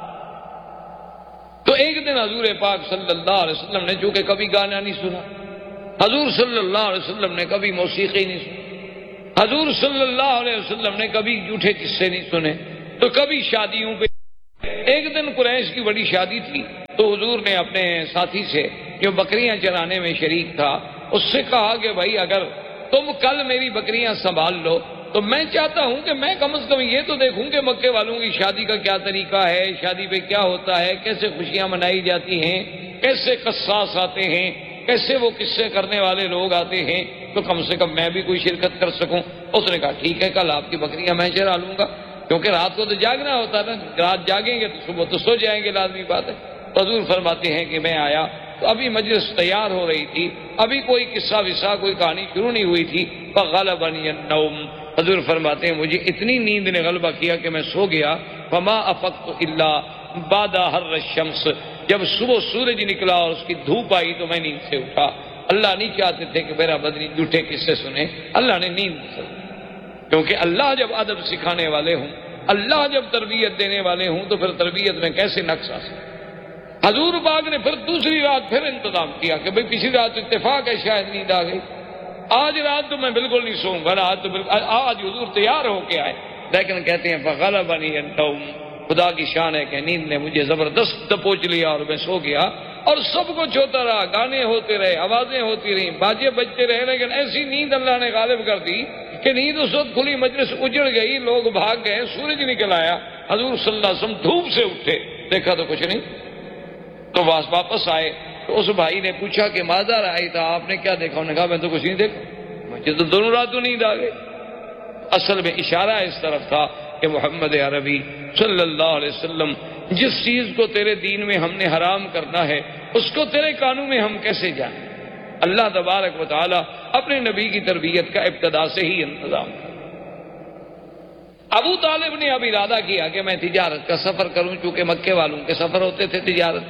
تو ایک دن حضور پاک صلی اللہ علیہ وسلم نے چونکہ کبھی گانا نہیں سنا، حضور صلی اللہ علیہ وسلم نے کبھی موسیقی نہیں سنی، حضور صلی اللہ علیہ وسلم نے کبھی جھوٹے قصے نہیں سنے، تو کبھی شادیوں پہ۔ ایک دن قریش کی بڑی شادی تھی، تو حضور نے اپنے ساتھی سے جو بکریاں چرانے میں شریک تھا اس سے کہا کہ بھائی اگر تم کل میری بکریاں سنبھال لو تو میں چاہتا ہوں کہ میں کم از کم یہ تو دیکھوں کہ مکے والوں کی شادی کا کیا طریقہ ہے، شادی پہ کیا ہوتا ہے، کیسے خوشیاں منائی جاتی ہیں، کیسے قصاص آتے ہیں، کیسے وہ قصے کرنے والے لوگ آتے ہیں، تو کم سے کم میں بھی کوئی شرکت کر سکوں۔ اس نے کہا ٹھیک ہے کل آپ کی بکریاں میں چرا لوں گا، کیونکہ رات کو تو جاگنا ہوتا ہے نا، رات جاگیں گے تو صبح تو سو جائیں گے، لازمی بات ہے۔ حضور فرماتے ہیں کہ میں آیا تو ابھی مجلس تیار ہو رہی تھی، ابھی کوئی قصہ وصہ کوئی کہانی شروع نہیں ہوئی تھی، فغلبنی النوم۔ حضور فرماتے ہیں مجھے اتنی نیند نے غلبہ کیا کہ میں سو گیا، فما افقت الا بعد حر الشمس۔ جب صبح سورج نکلا اور اس کی دھوپ آئی تو میں نیند سے اٹھا۔ اللہ نہیں چاہتے تھے کہ میرا بدنی جھوٹے قصے سنے، اللہ نے نیند سے، کیونکہ اللہ جب ادب سکھانے والے ہوں، اللہ جب تربیت دینے والے ہوں تو پھر تربیت میں کیسے نقص آ سکے۔ حضور پاک نے پھر دوسری رات پھر انتظام کیا کہ بھئی پچھلی رات اتفاق ہے شاید نیند آ گئی، آج رات تو میں بالکل نہیں سوؤں گا، آج حضور تیار ہو کے آئے، لیکن کہتے ہیں فغلبنی النوم، خدا کی شان ہے کہ نیند نے مجھے زبردست دبوچ لیا اور میں سو گیا، اور سب کچھ ہوتا رہا، گانے ہوتے رہے، آوازیں ہوتی رہیں، باجے بجتے رہے، لیکن ایسی نیند اللہ نے غالب کر دی کہ نیند اس وقت کھلی، مجلس اجڑ گئی، لوگ بھاگ گئے، سورج نکل آیا، حضور صلی اللہ علیہ وسلم دھوپ سے اٹھے، دیکھا تو کچھ نہیں، تو واپس آئے تو اس بھائی نے پوچھا کہ ماذا رأیت تھا، آپ نے کیا دیکھا؟ انہوں نے کہا میں تو کچھ نہیں دیکھا، مجھے تو دونوں راتوں نیند آ گئی۔ اصل میں اشارہ اس طرف تھا کہ محمد عربی صلی اللہ علیہ وسلم جس چیز کو تیرے دین میں ہم نے حرام کرنا ہے اس کو تیرے قانون میں ہم کیسے جانیں؟ اللہ تبارک و تعالی اپنے نبی کی تربیت کا ابتدا سے ہی انتظام کر۔ ابو طالب نے اب ارادہ کیا کہ میں تجارت کا سفر کروں، چونکہ مکے والوں کے سفر ہوتے تھے تجارت۔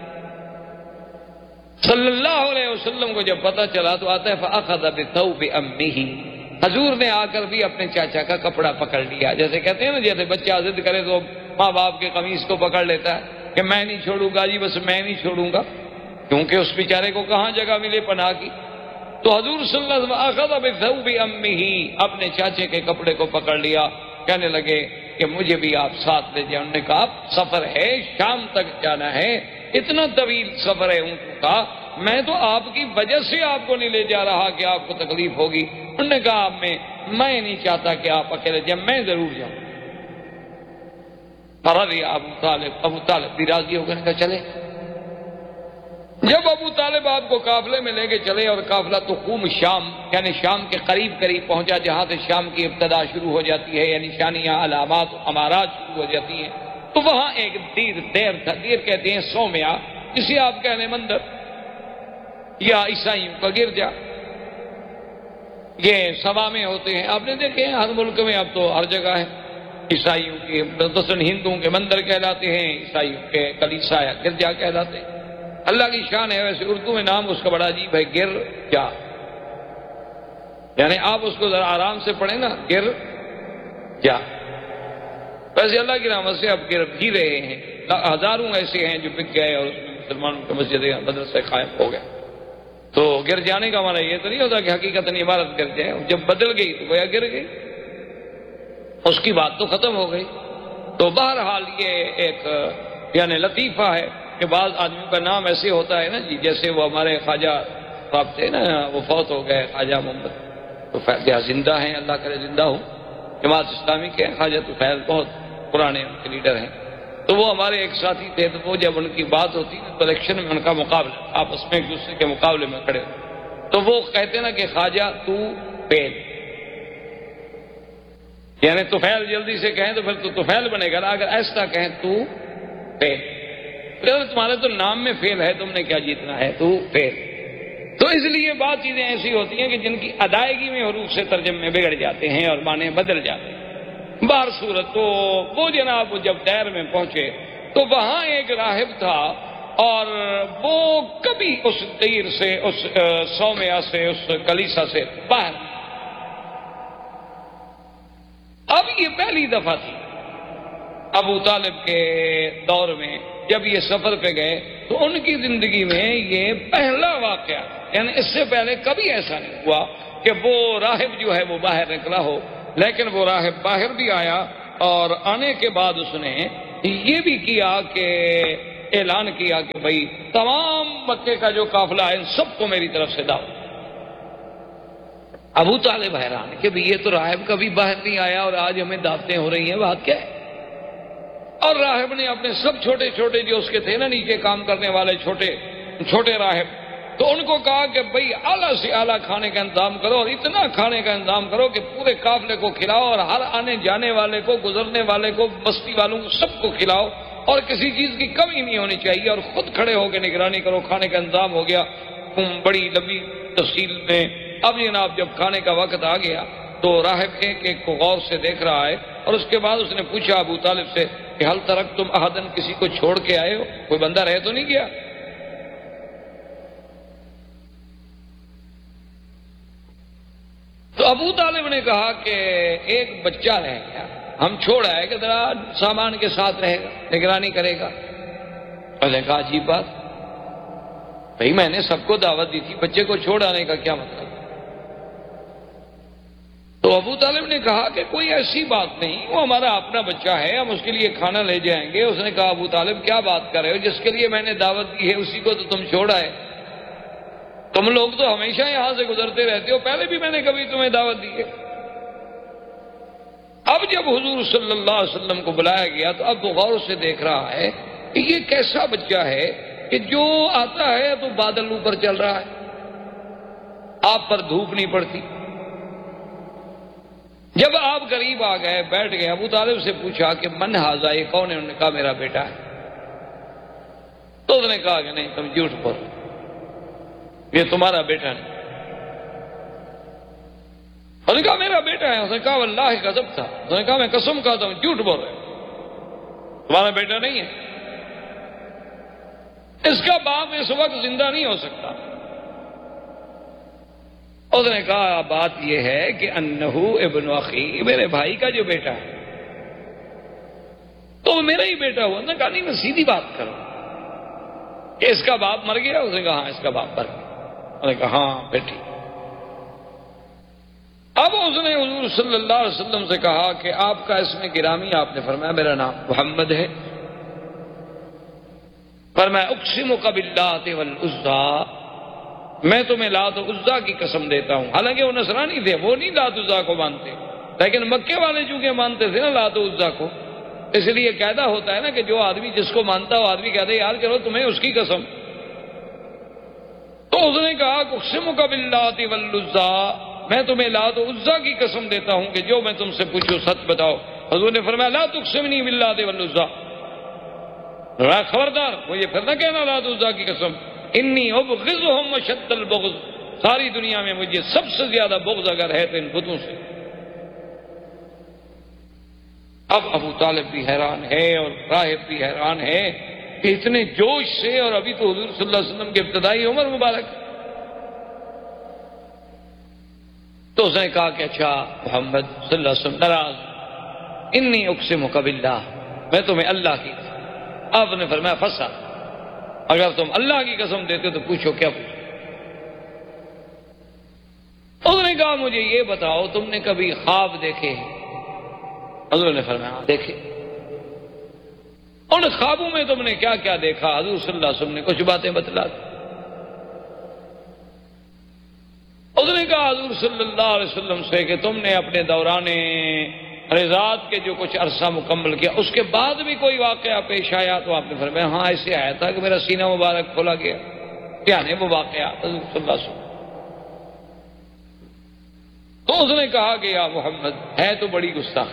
صلی اللہ علیہ وسلم کو جب پتہ چلا تو آتا ہے فَأَخَذَ بِثَوْبِ أَمِّهِ، حضور نے آ کر بھی اپنے چاچا کا کپڑا پکڑ لیا، جیسے کہتے ہیں نا جیسے بچہ ضد کرے تو ماں باپ کے قمیص کو پکڑ لیتا ہے کہ میں نہیں چھوڑوں گا جی، بس میں نہیں چھوڑوں گا، کیونکہ اس بیچارے کو کہاں جگہ ملے پناہ کی۔ تو حضور صلی اللہ علیہ وسلم اخذ بثوب امه، اپنے چاچے کے کپڑے کو پکڑ لیا، کہنے لگے کہ مجھے بھی آپ ساتھ لے جائیں۔ انہوں نے کہا سفر ہے، شام تک جانا ہے، اتنا طویل سفر ہے اونٹوں کا، میں تو آپ کی وجہ سے آپ کو نہیں لے جا رہا کہ آپ کو تکلیف ہوگی۔ انہوں نے کہا میں نہیں چاہتا کہ آپ اکیلے جائیں، میں ضرور جاؤں۔ فرضی ابو طالب بھی راضی ہو گئے، کہا چلے۔ جب ابو طالب آپ کو قافلے میں لے کے چلے اور قافلہ تو خوب شام یعنی شام کے قریب پہنچا، جہاں سے شام کی ابتدا شروع ہو جاتی ہے، یعنی نشانیاں، علامات، امارات شروع ہو جاتی ہیں، تو وہاں ایک دیر تھا، دیر کہتے ہیں سومیا، جسے آپ کہنے مندر یا عیسائیوں کا گرجا، یہ سبا میں ہوتے ہیں، آپ نے دیکھے ہیں ہر ملک میں، اب تو ہر جگہ ہے۔ عیسائیوں کے مثلاً ہندوؤں کے مندر کہلاتے ہیں، عیسائیوں کے کلیسا یا گرجا کہلاتے ہیں۔ اللہ کی شان ہے، ویسے اردو میں نام اس کا بڑا عجیب ہے، گرجا، یعنی آپ اس کو ذرا آرام سے پڑھیں نا، گرجا۔ ویسے اللہ کی رحمت سے اب گر بھی رہے ہیں، ہزاروں ایسے ہیں جو بک گئے اور اس میں مسلمانوں کے مسجدیں مدرسے قائم ہو گئے۔ تو گر جانے کا ہمارا یہ تو نہیں ہوتا کہ حقیقت عبارت گر جائے، جب بدل گئی تو گویا گر گئی، اس کی بات تو ختم ہو گئی۔ تو بہرحال یہ ایک یعنی لطیفہ ہے کہ بعض آدمیوں کا نام ایسے ہوتا ہے نا جی، جیسے وہ ہمارے خواجہ صاحب تھے نا، وہ فوت ہو گئے، خواجہ محمد تو فیض، زندہ ہیں، اللہ کرے زندہ ہوں، جماعت اسلامی کے خواجہ تو فیض بہت پرانے ان کے لیڈر ہیں۔ تو وہ ہمارے ایک ساتھی تھے، تو وہ جب ان کی بات ہوتی نا تو الیکشن میں ان کا مقابلہ، آپس میں ایک دوسرے کے مقابلے میں کھڑے ہوتے، تو وہ کہتے نا کہ خواجہ تو فیل، یعنی توفیل جلدی سے کہیں تو پھر تو توفیل بنے گا نا، اگر ایسا کہیں تو فیل، تمہارے تو نام میں فیل ہے، تم نے کیا جیتنا ہے، تو فیل۔ تو اس لیے بعض چیزیں ایسی ہوتی ہیں کہ جن کی ادائیگی میں حروف سے ترجمے بگڑ جاتے ہیں اور معنی بدل جاتے ہیں۔ بہر صورت تو وہ جناب جب دیر میں پہنچے تو وہاں ایک راہب تھا، اور وہ کبھی اس دیر سے، اس سومیا سے، اس کلیسا سے باہر۔ اب یہ پہلی دفعہ تھی ابو طالب کے دور میں، جب یہ سفر پہ گئے تو ان کی زندگی میں یہ پہلا واقعہ، یعنی اس سے پہلے کبھی ایسا نہیں ہوا کہ وہ راہب جو ہے وہ باہر نکلا ہو، لیکن وہ راہب باہر بھی آیا، اور آنے کے بعد اس نے یہ بھی کیا کہ اعلان کیا کہ بھائی تمام مکے کا جو قافلہ ہے ان سب کو میری طرف سے دعوت۔ ابو طالب حیران کہ بھئی یہ تو راہب کبھی باہر نہیں آیا اور آج ہمیں دعوتیں ہو رہی ہیں، بات کیا ہے؟ اور راہب نے اپنے سب چھوٹے چھوٹے جو اس کے تھے نا نیچے کام کرنے والے چھوٹے راہب، تو ان کو کہا کہ بھئی اعلیٰ سے اعلیٰ کھانے کا انتظام کرو، اور اتنا کھانے کا انتظام کرو کہ پورے قافلے کو کھلاؤ، اور ہر آنے جانے والے کو، گزرنے والے کو، بستی والوں کو، سب کو کھلاؤ، اور کسی چیز کی کمی نہیں ہونی چاہیے، اور خود کھڑے ہو کے نگرانی کرو۔ کھانے کا انتظام ہو گیا بڑی لمبی تفصیل میں۔ اب جناب جب کھانے کا وقت آ گیا تو راہب ایک کو غور سے دیکھ رہا ہے، اور اس کے بعد اس نے پوچھا ابو طالب سے کہ حل ترکتم احدن، کسی کو چھوڑ کے آئے ہو، کوئی بندہ رہ تو نہیں گیا؟ تو ابو طالب نے کہا کہ ایک بچہ رہ گیا، ہم چھوڑ آئے کہ ذرا سامان کے ساتھ رہے گا، نگرانی کرے گا۔ میں نے کہا عجیب بات، بھائی میں نے سب کو دعوت دی تھی، بچے کو چھوڑ آنے کا کیا مطلب؟ تو ابو طالب نے کہا کہ کوئی ایسی بات نہیں، وہ ہمارا اپنا بچہ ہے، ہم اس کے لیے کھانا لے جائیں گے۔ اس نے کہا ابو طالب کیا بات کر رہے ہو، جس کے لیے میں نے دعوت دی ہے اسی کو تو تم چھوڑ آئے؟ تم لوگ تو ہمیشہ یہاں سے گزرتے رہتے ہو، پہلے بھی میں نے کبھی تمہیں دعوت دی ہے؟ اب جب حضور صلی اللہ علیہ وسلم کو بلایا گیا تو اب وہ غور سے دیکھ رہا ہے کہ یہ کیسا بچہ ہے کہ جو آتا ہے تو بادل اوپر چل رہا ہے، آپ پر دھوپ نہیں پڑتی۔ جب آپ قریب آ گئے، بیٹھ گئے، ابو طالب سے پوچھا کہ من ھذا، یہ کون ہے؟ انہوں نے کہا میرا بیٹا ہے۔ تو اس نے کہا کہ نہیں، تم جھوٹ بول، یہ تمہارا بیٹا نہیں۔ اس نے کہا میرا بیٹا ہے۔ اس نے کہا واللہ غضب تھا، اس نے کہا میں قسم کھاتا ہوں جھوٹ بول رہے ہو، تمہارا بیٹا نہیں ہے، اس کا باپ اس وقت زندہ نہیں ہو سکتا۔ اس نے کہا بات یہ ہے کہ انہو ابن اخی، میرے بھائی کا جو بیٹا ہے تو وہ میرا ہی بیٹا ہوا۔ اس نے کہا نہیں، میں سیدھی بات کروں کہ اس کا باپ مر گیا؟ اس نے کہا ہاں اس کا باپ مر گیا۔ اس نے کہا ہاں بیٹی۔ اب اس نے حضور صلی اللہ علیہ وسلم سے کہا کہ آپ کا اسم گرامی، آپ نے فرمایا میرا نام محمد ہے، فرمایا اقسمک باللات والعزی، میں تمہیں لات و عزا کی قسم دیتا ہوں۔ حالانکہ وہ نصرانی تھے، وہ نہیں لات و عزا کو مانتے، لیکن مکے والے چونکہ مانتے تھے نا لات و عزا کو، اس لیے قاعدہ ہوتا ہے نا کہ جو آدمی جس کو مانتا ہو آدمی کہتا ہے یار چلو تمہیں اس کی قسم۔ تو اس نے کہا اقسمک باللات والعزی، میں تمہیں لات و عزا کی قسم دیتا ہوں کہ جو میں تم سے پوچھوں سچ بتاؤ۔ حضور نے فرمایا لا تقسمنی باللات والعزی، خبردار مجھے پھر نہ کہنا لات و عزا کی قسم، انی ابغضہم اشد البغض، ساری دنیا میں مجھے سب سے زیادہ بغض اگر ہے تو ان بتوں سے۔ اب ابو طالب بھی حیران ہے اور راہب بھی حیران ہے کہ اتنے جوش سے، اور ابھی تو حضور صلی اللہ علیہ وسلم کی ابتدائی عمر مبارک۔ تو اس نے کہا کہ اچھا محمد صلی اللہ علیہ وسلم ناراض، انی اقسمک باللہ، میں تمہیں اللہ کی قسم۔ آپ نے فرمایا فسا، اگر تم اللہ کی قسم دیتے ہو تو پوچھو کیا پوچھو۔ اس نے کہا مجھے یہ بتاؤ تم نے کبھی خواب دیکھے؟ حضور نے فرمایا ہاں دیکھے۔ ان خوابوں میں تم نے کیا کیا دیکھا؟ حضور صلی اللہ علیہ وسلم نے کچھ باتیں بتلا دی۔ اس نے کہا حضور صلی اللہ علیہ وسلم سے کہ تم نے اپنے دوران رضاعت کے جو کچھ عرصہ مکمل کیا اس کے بعد بھی کوئی واقعہ پیش آیا؟ تو آپ نے فرمایا ہاں ایسے آیا تھا کہ میرا سینہ مبارک کھولا گیا۔ کیا نہیں وہ واقعہ حضور صلی اللہ علیہ وسلم؟ تو اس نے کہا کہ یا محمد ہے تو بڑی گستاخ،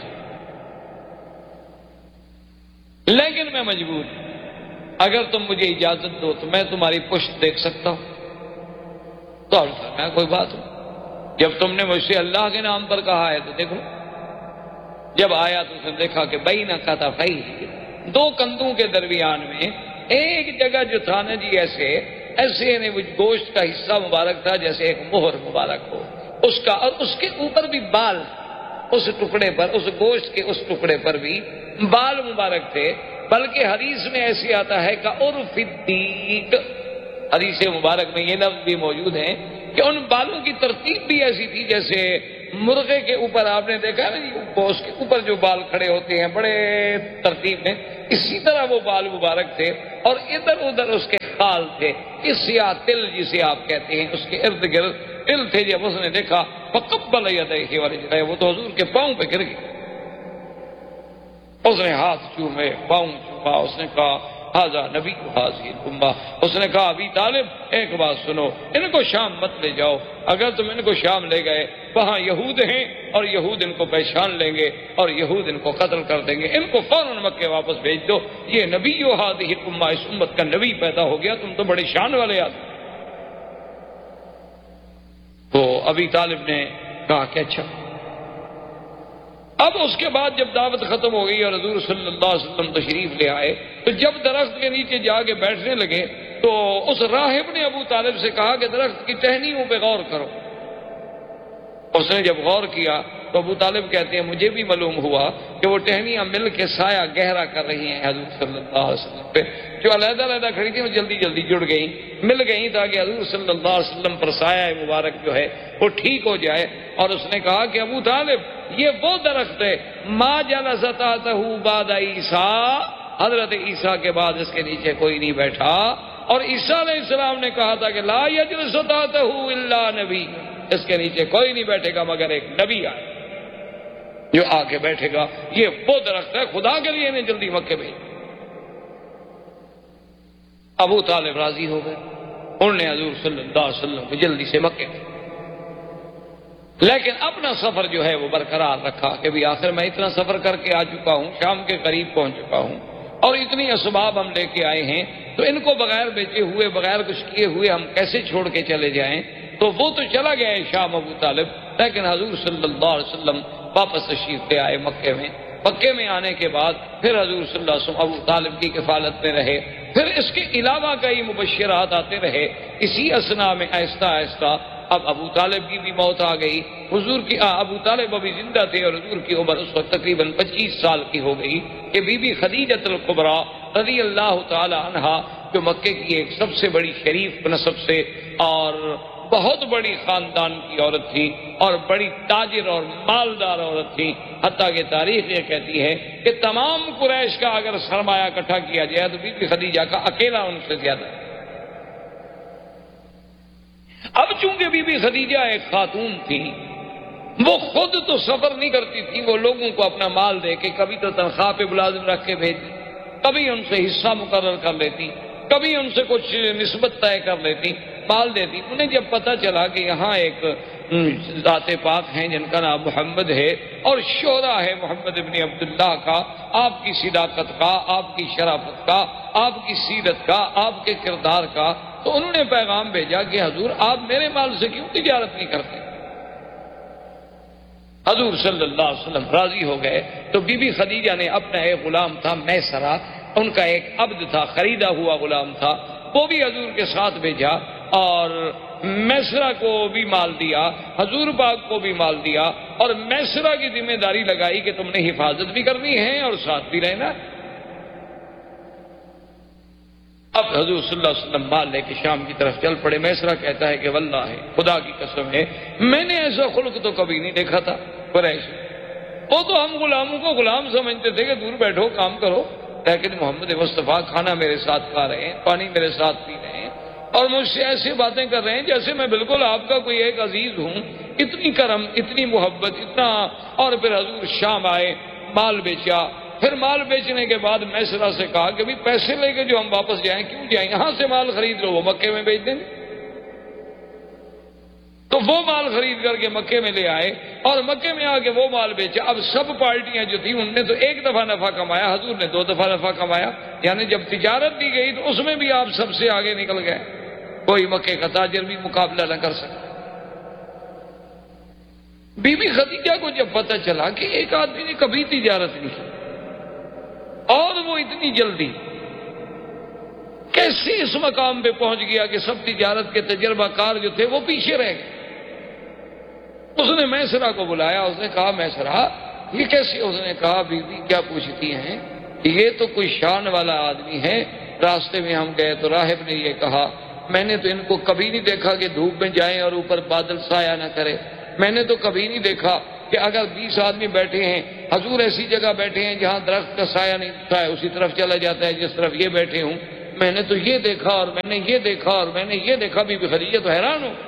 لیکن میں مجبور ہوں، اگر تم مجھے اجازت دو تو میں تمہاری پشت دیکھ سکتا ہوں۔ تو آپ نے فرمایا کوئی بات ہو، جب تم نے مجھ سے اللہ کے نام پر کہا ہے تو دیکھو۔ جب آیا تو اس نے دیکھا کہ بین کتفیہ، دو کندھوں کے درمیان میں ایک جگہ جو تھا نا جی ایسے یعنی وہ گوشت کا حصہ مبارک تھا جیسے ایک مہر مبارک ہو اس کا، اور اس کے اوپر بھی بال، اس ٹکڑے پر، اس گوشت کے اس ٹکڑے پر بھی بال مبارک تھے۔ بلکہ حدیث میں ایسے آتا ہے کہ عرف الدیک، حدیث مبارک میں یہ لفظ بھی موجود ہے کہ ان بالوں کی ترتیب بھی ایسی تھی جیسے مرغے کے اوپر آپ نے دیکھا نا جی گوشت کے اوپر جو بال کھڑے ہوتے ہیں بڑے ترتیب میں، اسی طرح وہ بال مبارک تھے، اور ادھر ادھر اس کے خال تھے، اس سیاہ تل جسے آپ کہتے ہیں اس کے ارد گرد تل تھے۔ جب اس نے دیکھا فقبل یدیہ ورجلہ، وہ تو حضور کے پاؤں پہ گر گئے۔ اس نے ہاتھ چومے، پاؤں چوما، اس نے کہا ھذا نبی ھذہ الامہ، اس نے کہا ابی طالب ایک بات سنو، ان کو شام مت لے جاؤ، اگر تم ان کو شام لے گئے وہاں یہود ہیں اور یہود ان کو پہچان لیں گے اور یہود ان کو قتل کر دیں گے، ان کو فوراً مکے واپس بھیج دو، یہ نبی ھذہ الامہ، اس امت کا نبی پیدا ہو گیا، تم تو بڑے شان والے آدمی۔ تو ابی طالب نے کہا کہ اچھا۔ اب اس کے بعد جب دعوت ختم ہو گئی اور حضور صلی اللہ علیہ وسلم تشریف لے آئے تو جب درخت کے نیچے جا کے بیٹھنے لگے تو اس راہب نے ابو طالب سے کہا کہ درخت کی ٹہنیوں پہ غور کرو۔ اس نے جب غور کیا تو ابو طالب کہتے ہیں مجھے بھی معلوم ہوا کہ وہ ٹہنیاں مل کے سایہ گہرا کر رہی ہیں حضور صلی اللہ علیہ وسلم پہ، جو علیحدہ علیحدہ کھڑی تھی وہ جلدی جلدی جڑ گئیں، مل گئیں تاکہ حضور صلی اللہ علیہ وسلم پر سایہ مبارک جو ہے وہ ٹھیک ہو جائے۔ اور اس نے کہا کہ ابو طالب یہ وہ درخت ہے ما جلس تحتہ بعد عیسیٰ، حضرت عیسیٰ کے بعد اس کے نیچے کوئی نہیں بیٹھا، اور عیسیٰ علیہ السلام نے کہا تھا کہ لا یجلس تحتہ الا نبی، اس کے نیچے کوئی نہیں بیٹھے گا مگر ایک نبی آئے۔ جو آ کے بیٹھے گا یہ وہ درخت ہے، خدا کے لیے انہیں جلدی مکے بھیج۔ ابو طالب راضی ہو گئے، انہوں نے حضور صلی اللہ علیہ وسلم کو جلدی سے مکے میں، لیکن اپنا سفر جو ہے وہ برقرار رکھا کہ بھی آخر میں اتنا سفر کر کے آ چکا ہوں، شام کے قریب پہنچ چکا ہوں اور اتنی اسباب ہم لے کے آئے ہیں، تو ان کو بغیر بیچے ہوئے بغیر کچھ کیے ہوئے ہم کیسے چھوڑ کے چلے جائیں؟ تو وہ تو چلا گیا ہے شام ابو طالب، لیکن حضور صلی اللہ علیہ وسلم واپس تشریف لے آئے مکے میں۔ مکے میں آنے کے بعد پھر حضور صلی اللہ علیہ وسلم ابو طالب کی کفالت میں رہے، پھر اس کے علاوہ کئی مبشرات آتے رہے۔ اسی اثنا میں آہستہ آہستہ اب ابو طالب کی بھی موت آ گئی، حضور کی ابو طالب ابھی زندہ تھے اور حضور کی عمر اس وقت تقریباً 25 سال کی ہو گئی کہ بی بی خدیجہ الکبریٰ رضی اللہ تعالی عنہا، جو مکے کی ایک سب سے بڑی شریف نسب سے اور بہت بڑی خاندان کی عورت تھی اور بڑی تاجر اور مالدار عورت تھی، حتیٰ کہ تاریخ یہ کہتی ہے کہ تمام قریش کا اگر سرمایہ اکٹھا کیا جائے تو بی بی خدیجہ کا اکیلا ان سے زیادہ ہے۔ اب چونکہ بی بی خدیجہ ایک خاتون تھی، وہ خود تو سفر نہیں کرتی تھی، وہ لوگوں کو اپنا مال دے کے کبھی تو تنخواہ پہ ملازم رکھ کے بھیج دی، کبھی ان سے حصہ مقرر کر لیتی، کبھی ان سے کچھ نسبت طے کر لیتی، مال دیتی۔ انہیں جب پتہ چلا کہ یہاں ایک ذات پاک ہیں جن کا نام محمد ہے اور شہرہ ہے محمد ابن عبداللہ کا، آپ کی صداقت کا، آپ کی شرافت کا، آپ کی سیرت کا، آپ کے کردار کا، تو انہوں نے پیغام بھیجا کہ حضور آپ میرے مال سے کیوں تجارت نہیں کرتے؟ حضور صلی اللہ علیہ وسلم راضی ہو گئے، تو بی بی خدیجہ نے اپنا ایک غلام تھا میسرہ، ان کا ایک عبد تھا، خریدا ہوا غلام تھا، وہ بھی حضور کے ساتھ بھیجا اور میسرہ کو بھی مال دیا، حضور پاک کو بھی مال دیا اور میسرہ کی ذمہ داری لگائی کہ تم نے حفاظت بھی کرنی ہے اور ساتھ بھی رہنا۔ اب حضور صلی اللہ علیہ وسلم مال لے کے شام کی طرف چل پڑے۔ میسرہ کہتا ہے کہ واللہ ہے، خدا کی قسم ہے، میں نے ایسا خلق تو کبھی نہیں دیکھا تھا قریش۔ وہ تو ہم غلاموں کو غلام سمجھتے تھے کہ دور بیٹھو کام کرو، لیکن محمد مصطفیٰ کھانا میرے ساتھ کھا رہے ہیں، پانی میرے ساتھ پی رہے ہیں اور مجھ سے ایسی باتیں کر رہے ہیں جیسے میں بالکل آپ کا کوئی ایک عزیز ہوں۔ اتنی کرم، اتنی محبت، اتنا۔ اور پھر حضور شام آئے، مال بیچا، پھر مال بیچنے کے بعد میسرہ سے کہا کہ بھی پیسے لے کے جو ہم واپس جائیں کیوں جائیں، یہاں سے مال خرید لو، وہ مکے میں بیچ دیں گے۔ تو وہ مال خرید کر کے مکے میں لے آئے اور مکے میں آ کے وہ مال بیچا۔ اب سب پارٹیاں جو تھیں ان نے تو ایک دفعہ نفع کمایا، حضور نے 2 دفعہ نفع کمایا، یعنی جب تجارت دی گئی تو اس میں بھی آپ سب سے آگے نکل گئے، کوئی مکے کا تاجر بھی مقابلہ نہ کر سکا۔ بی بی خدیجہ کو جب پتہ چلا کہ ایک آدمی نے کبھی تجارت نہیں کی اور وہ اتنی جلدی کیسے اس مقام پہ پہنچ گیا کہ سب تجارت کے تجربہ کار جو تھے وہ پیچھے رہ گئے، اس نے میسرہ کو بلایا، اس نے کہا میسرہ یہ کیسے؟ اس نے کہا بی بی کیا پوچھتی ہیں، یہ تو کوئی شان والا آدمی ہے، راستے میں ہم گئے تو راہب نے یہ کہا، میں نے تو ان کو کبھی نہیں دیکھا کہ دھوپ میں جائیں اور اوپر بادل سایہ نہ کرے، میں نے تو کبھی نہیں دیکھا کہ اگر 20 آدمی بیٹھے ہیں، حضور ایسی جگہ بیٹھے ہیں جہاں درخت کا سایہ نہیں دکھتا ہے، اسی طرف چلا جاتا ہے جس طرف یہ بیٹھے ہوں، میں نے تو یہ دیکھا اور میں نے یہ دیکھا اور میں نے یہ دیکھا۔ بی بی خدیجہ تو حیران ہو۔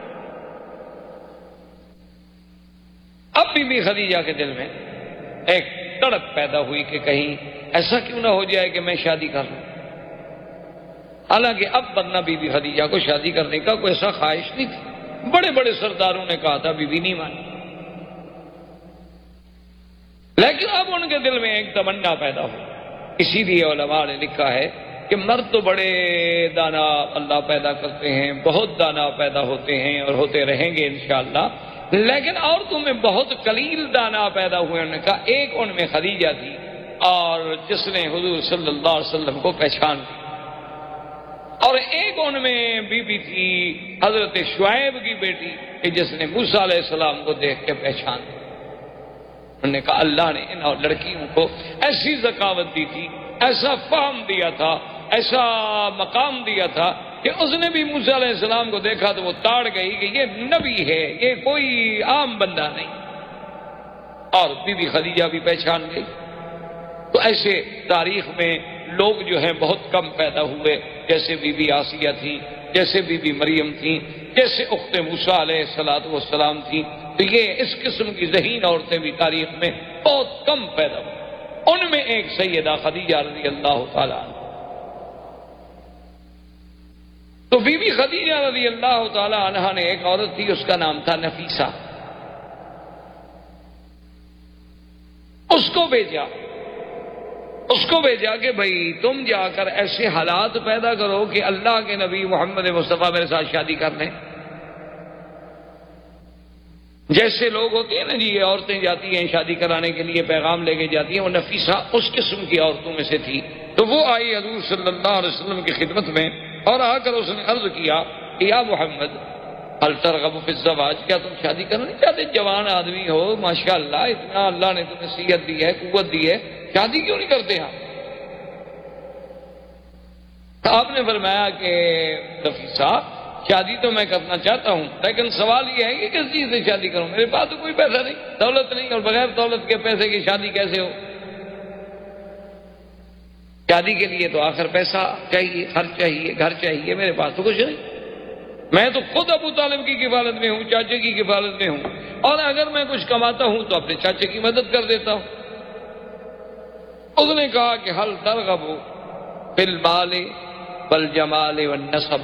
اب بی بی خدیجہ کے دل میں ایک تڑپ پیدا ہوئی کہ کہیں ایسا کیوں نہ ہو جائے کہ میں شادی کر لوں۔ حالانکہ اب ورنہ بی بی خدیجہ کو شادی کرنے کا کوئی ایسا خواہش نہیں تھی، بڑے بڑے سرداروں نے کہا تھا، بی بی نہیں مانی، لیکن اب ان کے دل میں ایک تمنا پیدا ہوئی۔ اسی لیے علماء نے لکھا ہے کہ مرد تو بڑے دانا اللہ پیدا کرتے ہیں، بہت دانا پیدا ہوتے ہیں اور ہوتے رہیں گے انشاءاللہ، لیکن عورتوں میں بہت قلیل دانا پیدا ہوئے۔ انہوں نے کہا ایک ان میں خدیجہ تھی اور جس نے حضور صلی اللہ علیہ وسلم کو پہچان لی، اور ایک ان میں بی بی تھی حضرت شعیب کی بیٹی کہ جس نے موسیٰ علیہ السلام کو دیکھ کے پہچان لی۔ انہوں نے کہا اللہ نے ان لڑکیوں کو ایسی ذکاوت دی تھی، ایسا فہم دیا تھا، ایسا مقام دیا تھا کہ اس نے بھی موسیٰ علیہ السلام کو دیکھا تو وہ تاڑ گئی کہ یہ نبی ہے، یہ کوئی عام بندہ نہیں، اور بی بی خدیجہ بھی پہچان گئی۔ تو ایسے تاریخ میں لوگ جو ہیں بہت کم پیدا ہوئے، جیسے بی بی آسیہ تھی، جیسے بی بی مریم تھی، جیسے اخت موسیٰ علیہ السلام تھی، تو یہ اس قسم کی ذہین عورتیں بھی تاریخ میں بہت کم پیدا ہوئی. ان میں ایک سیدہ خدیجہ رضی اللہ تعالیٰ عنہ. تو بی بی خدیجہ رضی اللہ تعالیٰ عنہ نے ایک عورت تھی، اس کا نام تھا نفیسہ. اس کو بھیجا کہ بھائی تم جا کر ایسے حالات پیدا کرو کہ اللہ کے نبی محمد مصطفیٰ میرے ساتھ شادی کر لیں. جیسے لوگ ہوتے ہیں نا جی، یہ عورتیں جاتی ہیں شادی کرانے کے لیے، پیغام لے کے جاتی ہیں، وہ نفیسہ اس قسم کی عورتوں میں سے تھی. تو وہ آئی حضور صلی اللہ علیہ وسلم کی خدمت میں اور آ کر اس نے عرض کیا کہ یا محمد هل ترغب فی الزواج، کیا تم شادی کرنا نہیں چاہتے؟ جوان آدمی ہو، ماشاءاللہ اتنا اللہ نے تمہیں صحت دی ہے، قوت دی ہے، شادی کیوں نہیں کرتے آپ؟ تو آپ نے فرمایا کہ نفیسہ شادی تو میں کرنا چاہتا ہوں، لیکن سوال یہ ہے کہ کس چیز سے شادی کروں؟ میرے پاس تو کوئی پیسہ نہیں، دولت نہیں، اور بغیر دولت کے پیسے کی شادی کیسے ہو؟ شادی کے لیے تو آخر پیسہ چاہیے، خرچ چاہیے، گھر چاہیے، میرے پاس تو کچھ نہیں. میں تو خود ابو طالب کی کفالت میں ہوں، چاچے کی کفالت میں ہوں، اور اگر میں کچھ کماتا ہوں تو اپنے چاچے کی مدد کر دیتا ہوں. اس نے کہا کہ هل ترغب فی المال والجمال والنسب.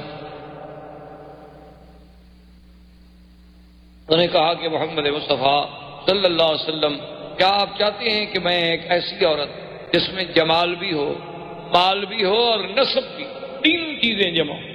انہوں نے کہا کہ محمد مصطفیٰ صلی اللہ علیہ وسلم، کیا آپ چاہتے ہیں کہ میں ایک ایسی عورت جس میں جمال بھی ہو، مال بھی ہو اور نسب بھی، تین چیزیں جمع ہوں؟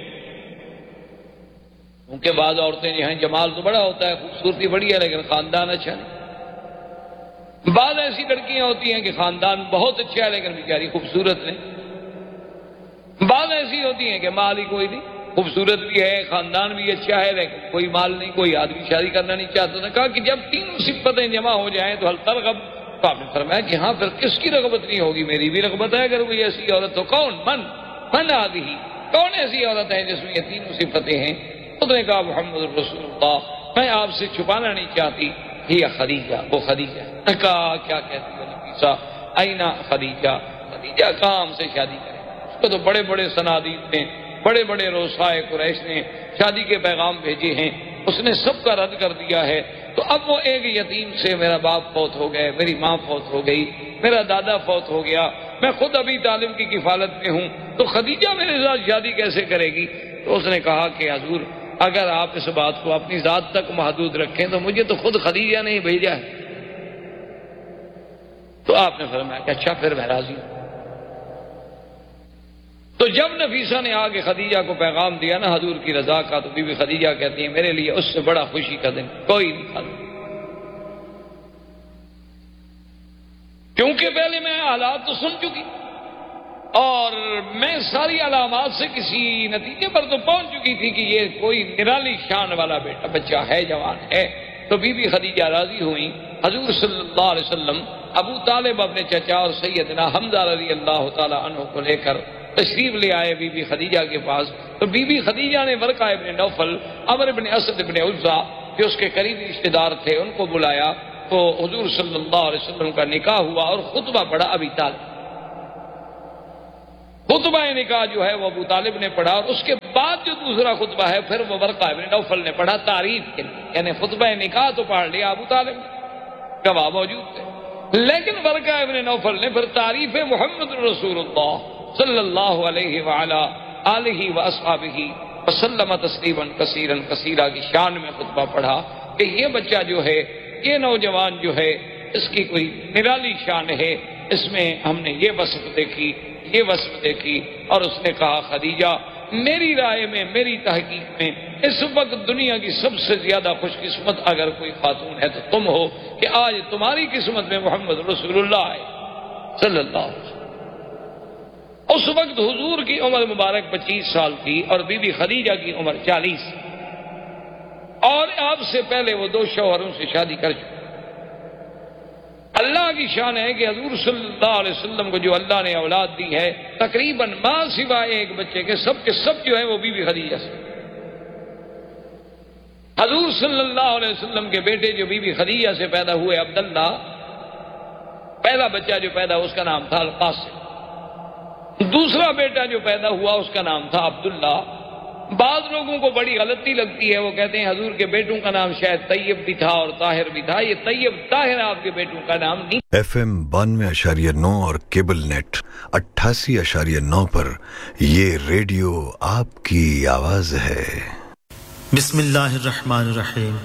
کیونکہ بعض عورتیں جو ہیں جمال تو بڑا ہوتا ہے، خوبصورتی بڑی ہے، لیکن خاندان اچھا نہیں. بعض ایسی لڑکیاں ہوتی ہیں کہ خاندان بہت اچھا ہے لیکن بیچاری خوبصورت نہیں. بعض ایسی ہوتی ہیں کہ مال ہی کوئی نہیں، خوبصورت بھی ہے، خاندان بھی اچھا ہے، لیکن کوئی مال نہیں، کوئی آدمی شادی کرنا نہیں چاہتا. نے کہا کہ جب تینوں صفتیں جمع ہو جائیں تو هل ترغب. تو آپ نے فرمایا کہ ہاں، پھر کس کی رغبت نہیں ہوگی؟ میری بھی رغبت ہے. اگر کوئی ایسی عورت ہو، من آدھی، کون ایسی عورت ہے جس میں یہ تینوں صفتیں ہیں؟ اس نے کہا محمد رسول اللہ، میں آپ سے چھپانا نہیں چاہتی، ہی خدیجہ، وہ خدیجہ. نے کہا کیا کہتی ہے نفیسہ؟ اینا خدیجہ، خدیجہ کہاں ہم سے شادی کرے؟ اس کو تو بڑے بڑے صنادید نے، بڑے بڑے روسائے قریش نے شادی کے پیغام بھیجے ہیں، اس نے سب کا رد کر دیا ہے. تو اب وہ ایک یتیم سے، میرا باپ فوت ہو گئے، میری ماں فوت ہو گئی، میرا دادا فوت ہو گیا، میں خود ابھی طالب کی کفالت میں ہوں، تو خدیجہ میرے ساتھ شادی کیسے کرے گی؟ تو اس نے کہا کہ حضور اگر آپ اس بات کو اپنی ذات تک محدود رکھیں تو مجھے تو خود خدیجہ نے بھیجا ہے. تو آپ نے فرمایا کہ اچھا پھر میں راضی ہوں. تو جب نفیسہ نے آگے خدیجہ کو پیغام دیا نا حضور کی رضا کا، تو بی بی خدیجہ کہتی ہیں میرے لیے اس سے بڑا خوشی کا دن کوئی نہیں تھا، کیونکہ پہلے میں حالات تو سن چکی اور میں ساری علامات سے کسی نتیجے پر تو پہنچ چکی تھی کہ یہ کوئی نرالی شان والا بیٹا بچہ ہے، جوان ہے. تو بی بی خدیجہ راضی ہوئیں. حضور صلی اللہ علیہ وسلم ابو طالب اپنے چچا اور سیدنا حمزہ رضی اللہ تعالی عنہ کو لے کر تشریف لے آئے بی بی خدیجہ کے پاس. تو بی بی خدیجہ نے ورقہ ابن نوفل، عمر ابن اسد ابن عزہ جو اس کے قریبی رشتے دار تھے ان کو بلایا. تو حضور صلی اللہ علیہ وسلم کا نکاح ہوا اور خطبہ پڑھا ابی طالب. خطبہ نکاح جو ہے وہ ابو طالب نے پڑھا، اور اس کے بعد جو دوسرا خطبہ ہے پھر وہ ورقہ ابن نوفل نے پڑھا تعریف کے لیے. یعنی خطبہ نکاح تو پڑھ لیا ابو طالب، گواہ موجود تھے، لیکن ورقہ ابن نوفل نے پھر تعریف محمد رسول اللہ صلی اللہ علیہ وعلا آلہ واصحابہ وسلم تسلیما کثیرا کثیرا کی شان میں خطبہ پڑھا کہ یہ بچہ جو ہے، یہ نوجوان جو ہے، اس کی کوئی نرالی شان ہے، اس میں ہم نے یہ وصف دیکھی، یہ وصف دیکھی. اور اس نے کہا خدیجہ میری رائے میں، میری تحقیق میں اس وقت دنیا کی سب سے زیادہ خوش قسمت اگر کوئی خاتون ہے تو تم ہو کہ آج تمہاری قسمت میں محمد رسول اللہ آئے صلی اللہ علیہ وسلم. اس وقت حضور کی عمر مبارک 25 سال تھی اور بی بی خدیجہ کی عمر 40، اور آپ سے پہلے وہ 2 شوہروں سے شادی کر چکے. اللہ کی شان ہے کہ حضور صلی اللہ علیہ وسلم کو جو اللہ نے اولاد دی ہے تقریباً ماں سوائے ایک بچے کے سب جو ہے وہ بی بی خدیجہ سے. حضور صلی اللہ علیہ وسلم کے بیٹے جو بی بی خدیجہ سے پیدا ہوئے عبداللہ، پہلا بچہ جو پیدا اس کا نام تھا القاسم. دوسرا بیٹا جو پیدا ہوا اس کا نام تھا عبداللہ. بعض لوگوں کو بڑی غلطی لگتی ہے، وہ کہتے ہیں حضور کے بیٹوں کا نام شاید طیب بھی تھا اور طاہر بھی تھا. یہ طیب طاہر آپ کے بیٹوں کا نام نہیں. FM 92.9 اور کیبل نیٹ 88.9 پر یہ ریڈیو آپ کی آواز ہے. بسم اللہ الرحمن الرحیم.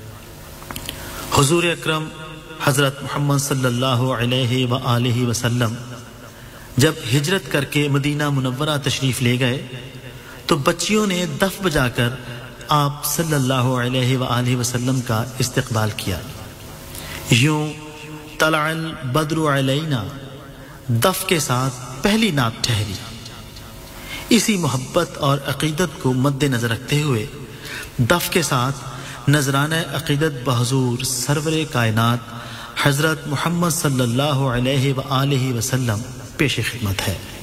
حضور اکرم حضرت محمد صلی اللہ علیہ وآلہ وسلم جب ہجرت کر کے مدینہ منورہ تشریف لے گئے تو بچیوں نے دف بجا کر آپ صلی اللہ علیہ وآلہ وسلم کا استقبال کیا. یوں طلع البدر علینا دف کے ساتھ پہلی نعت ٹھہری. اسی محبت اور عقیدت کو مد نظر رکھتے ہوئے دف کے ساتھ نذرانہ عقیدت بحضور سرور کائنات حضرت محمد صلی اللہ علیہ وآلہ وسلم پیش خدمت ہے.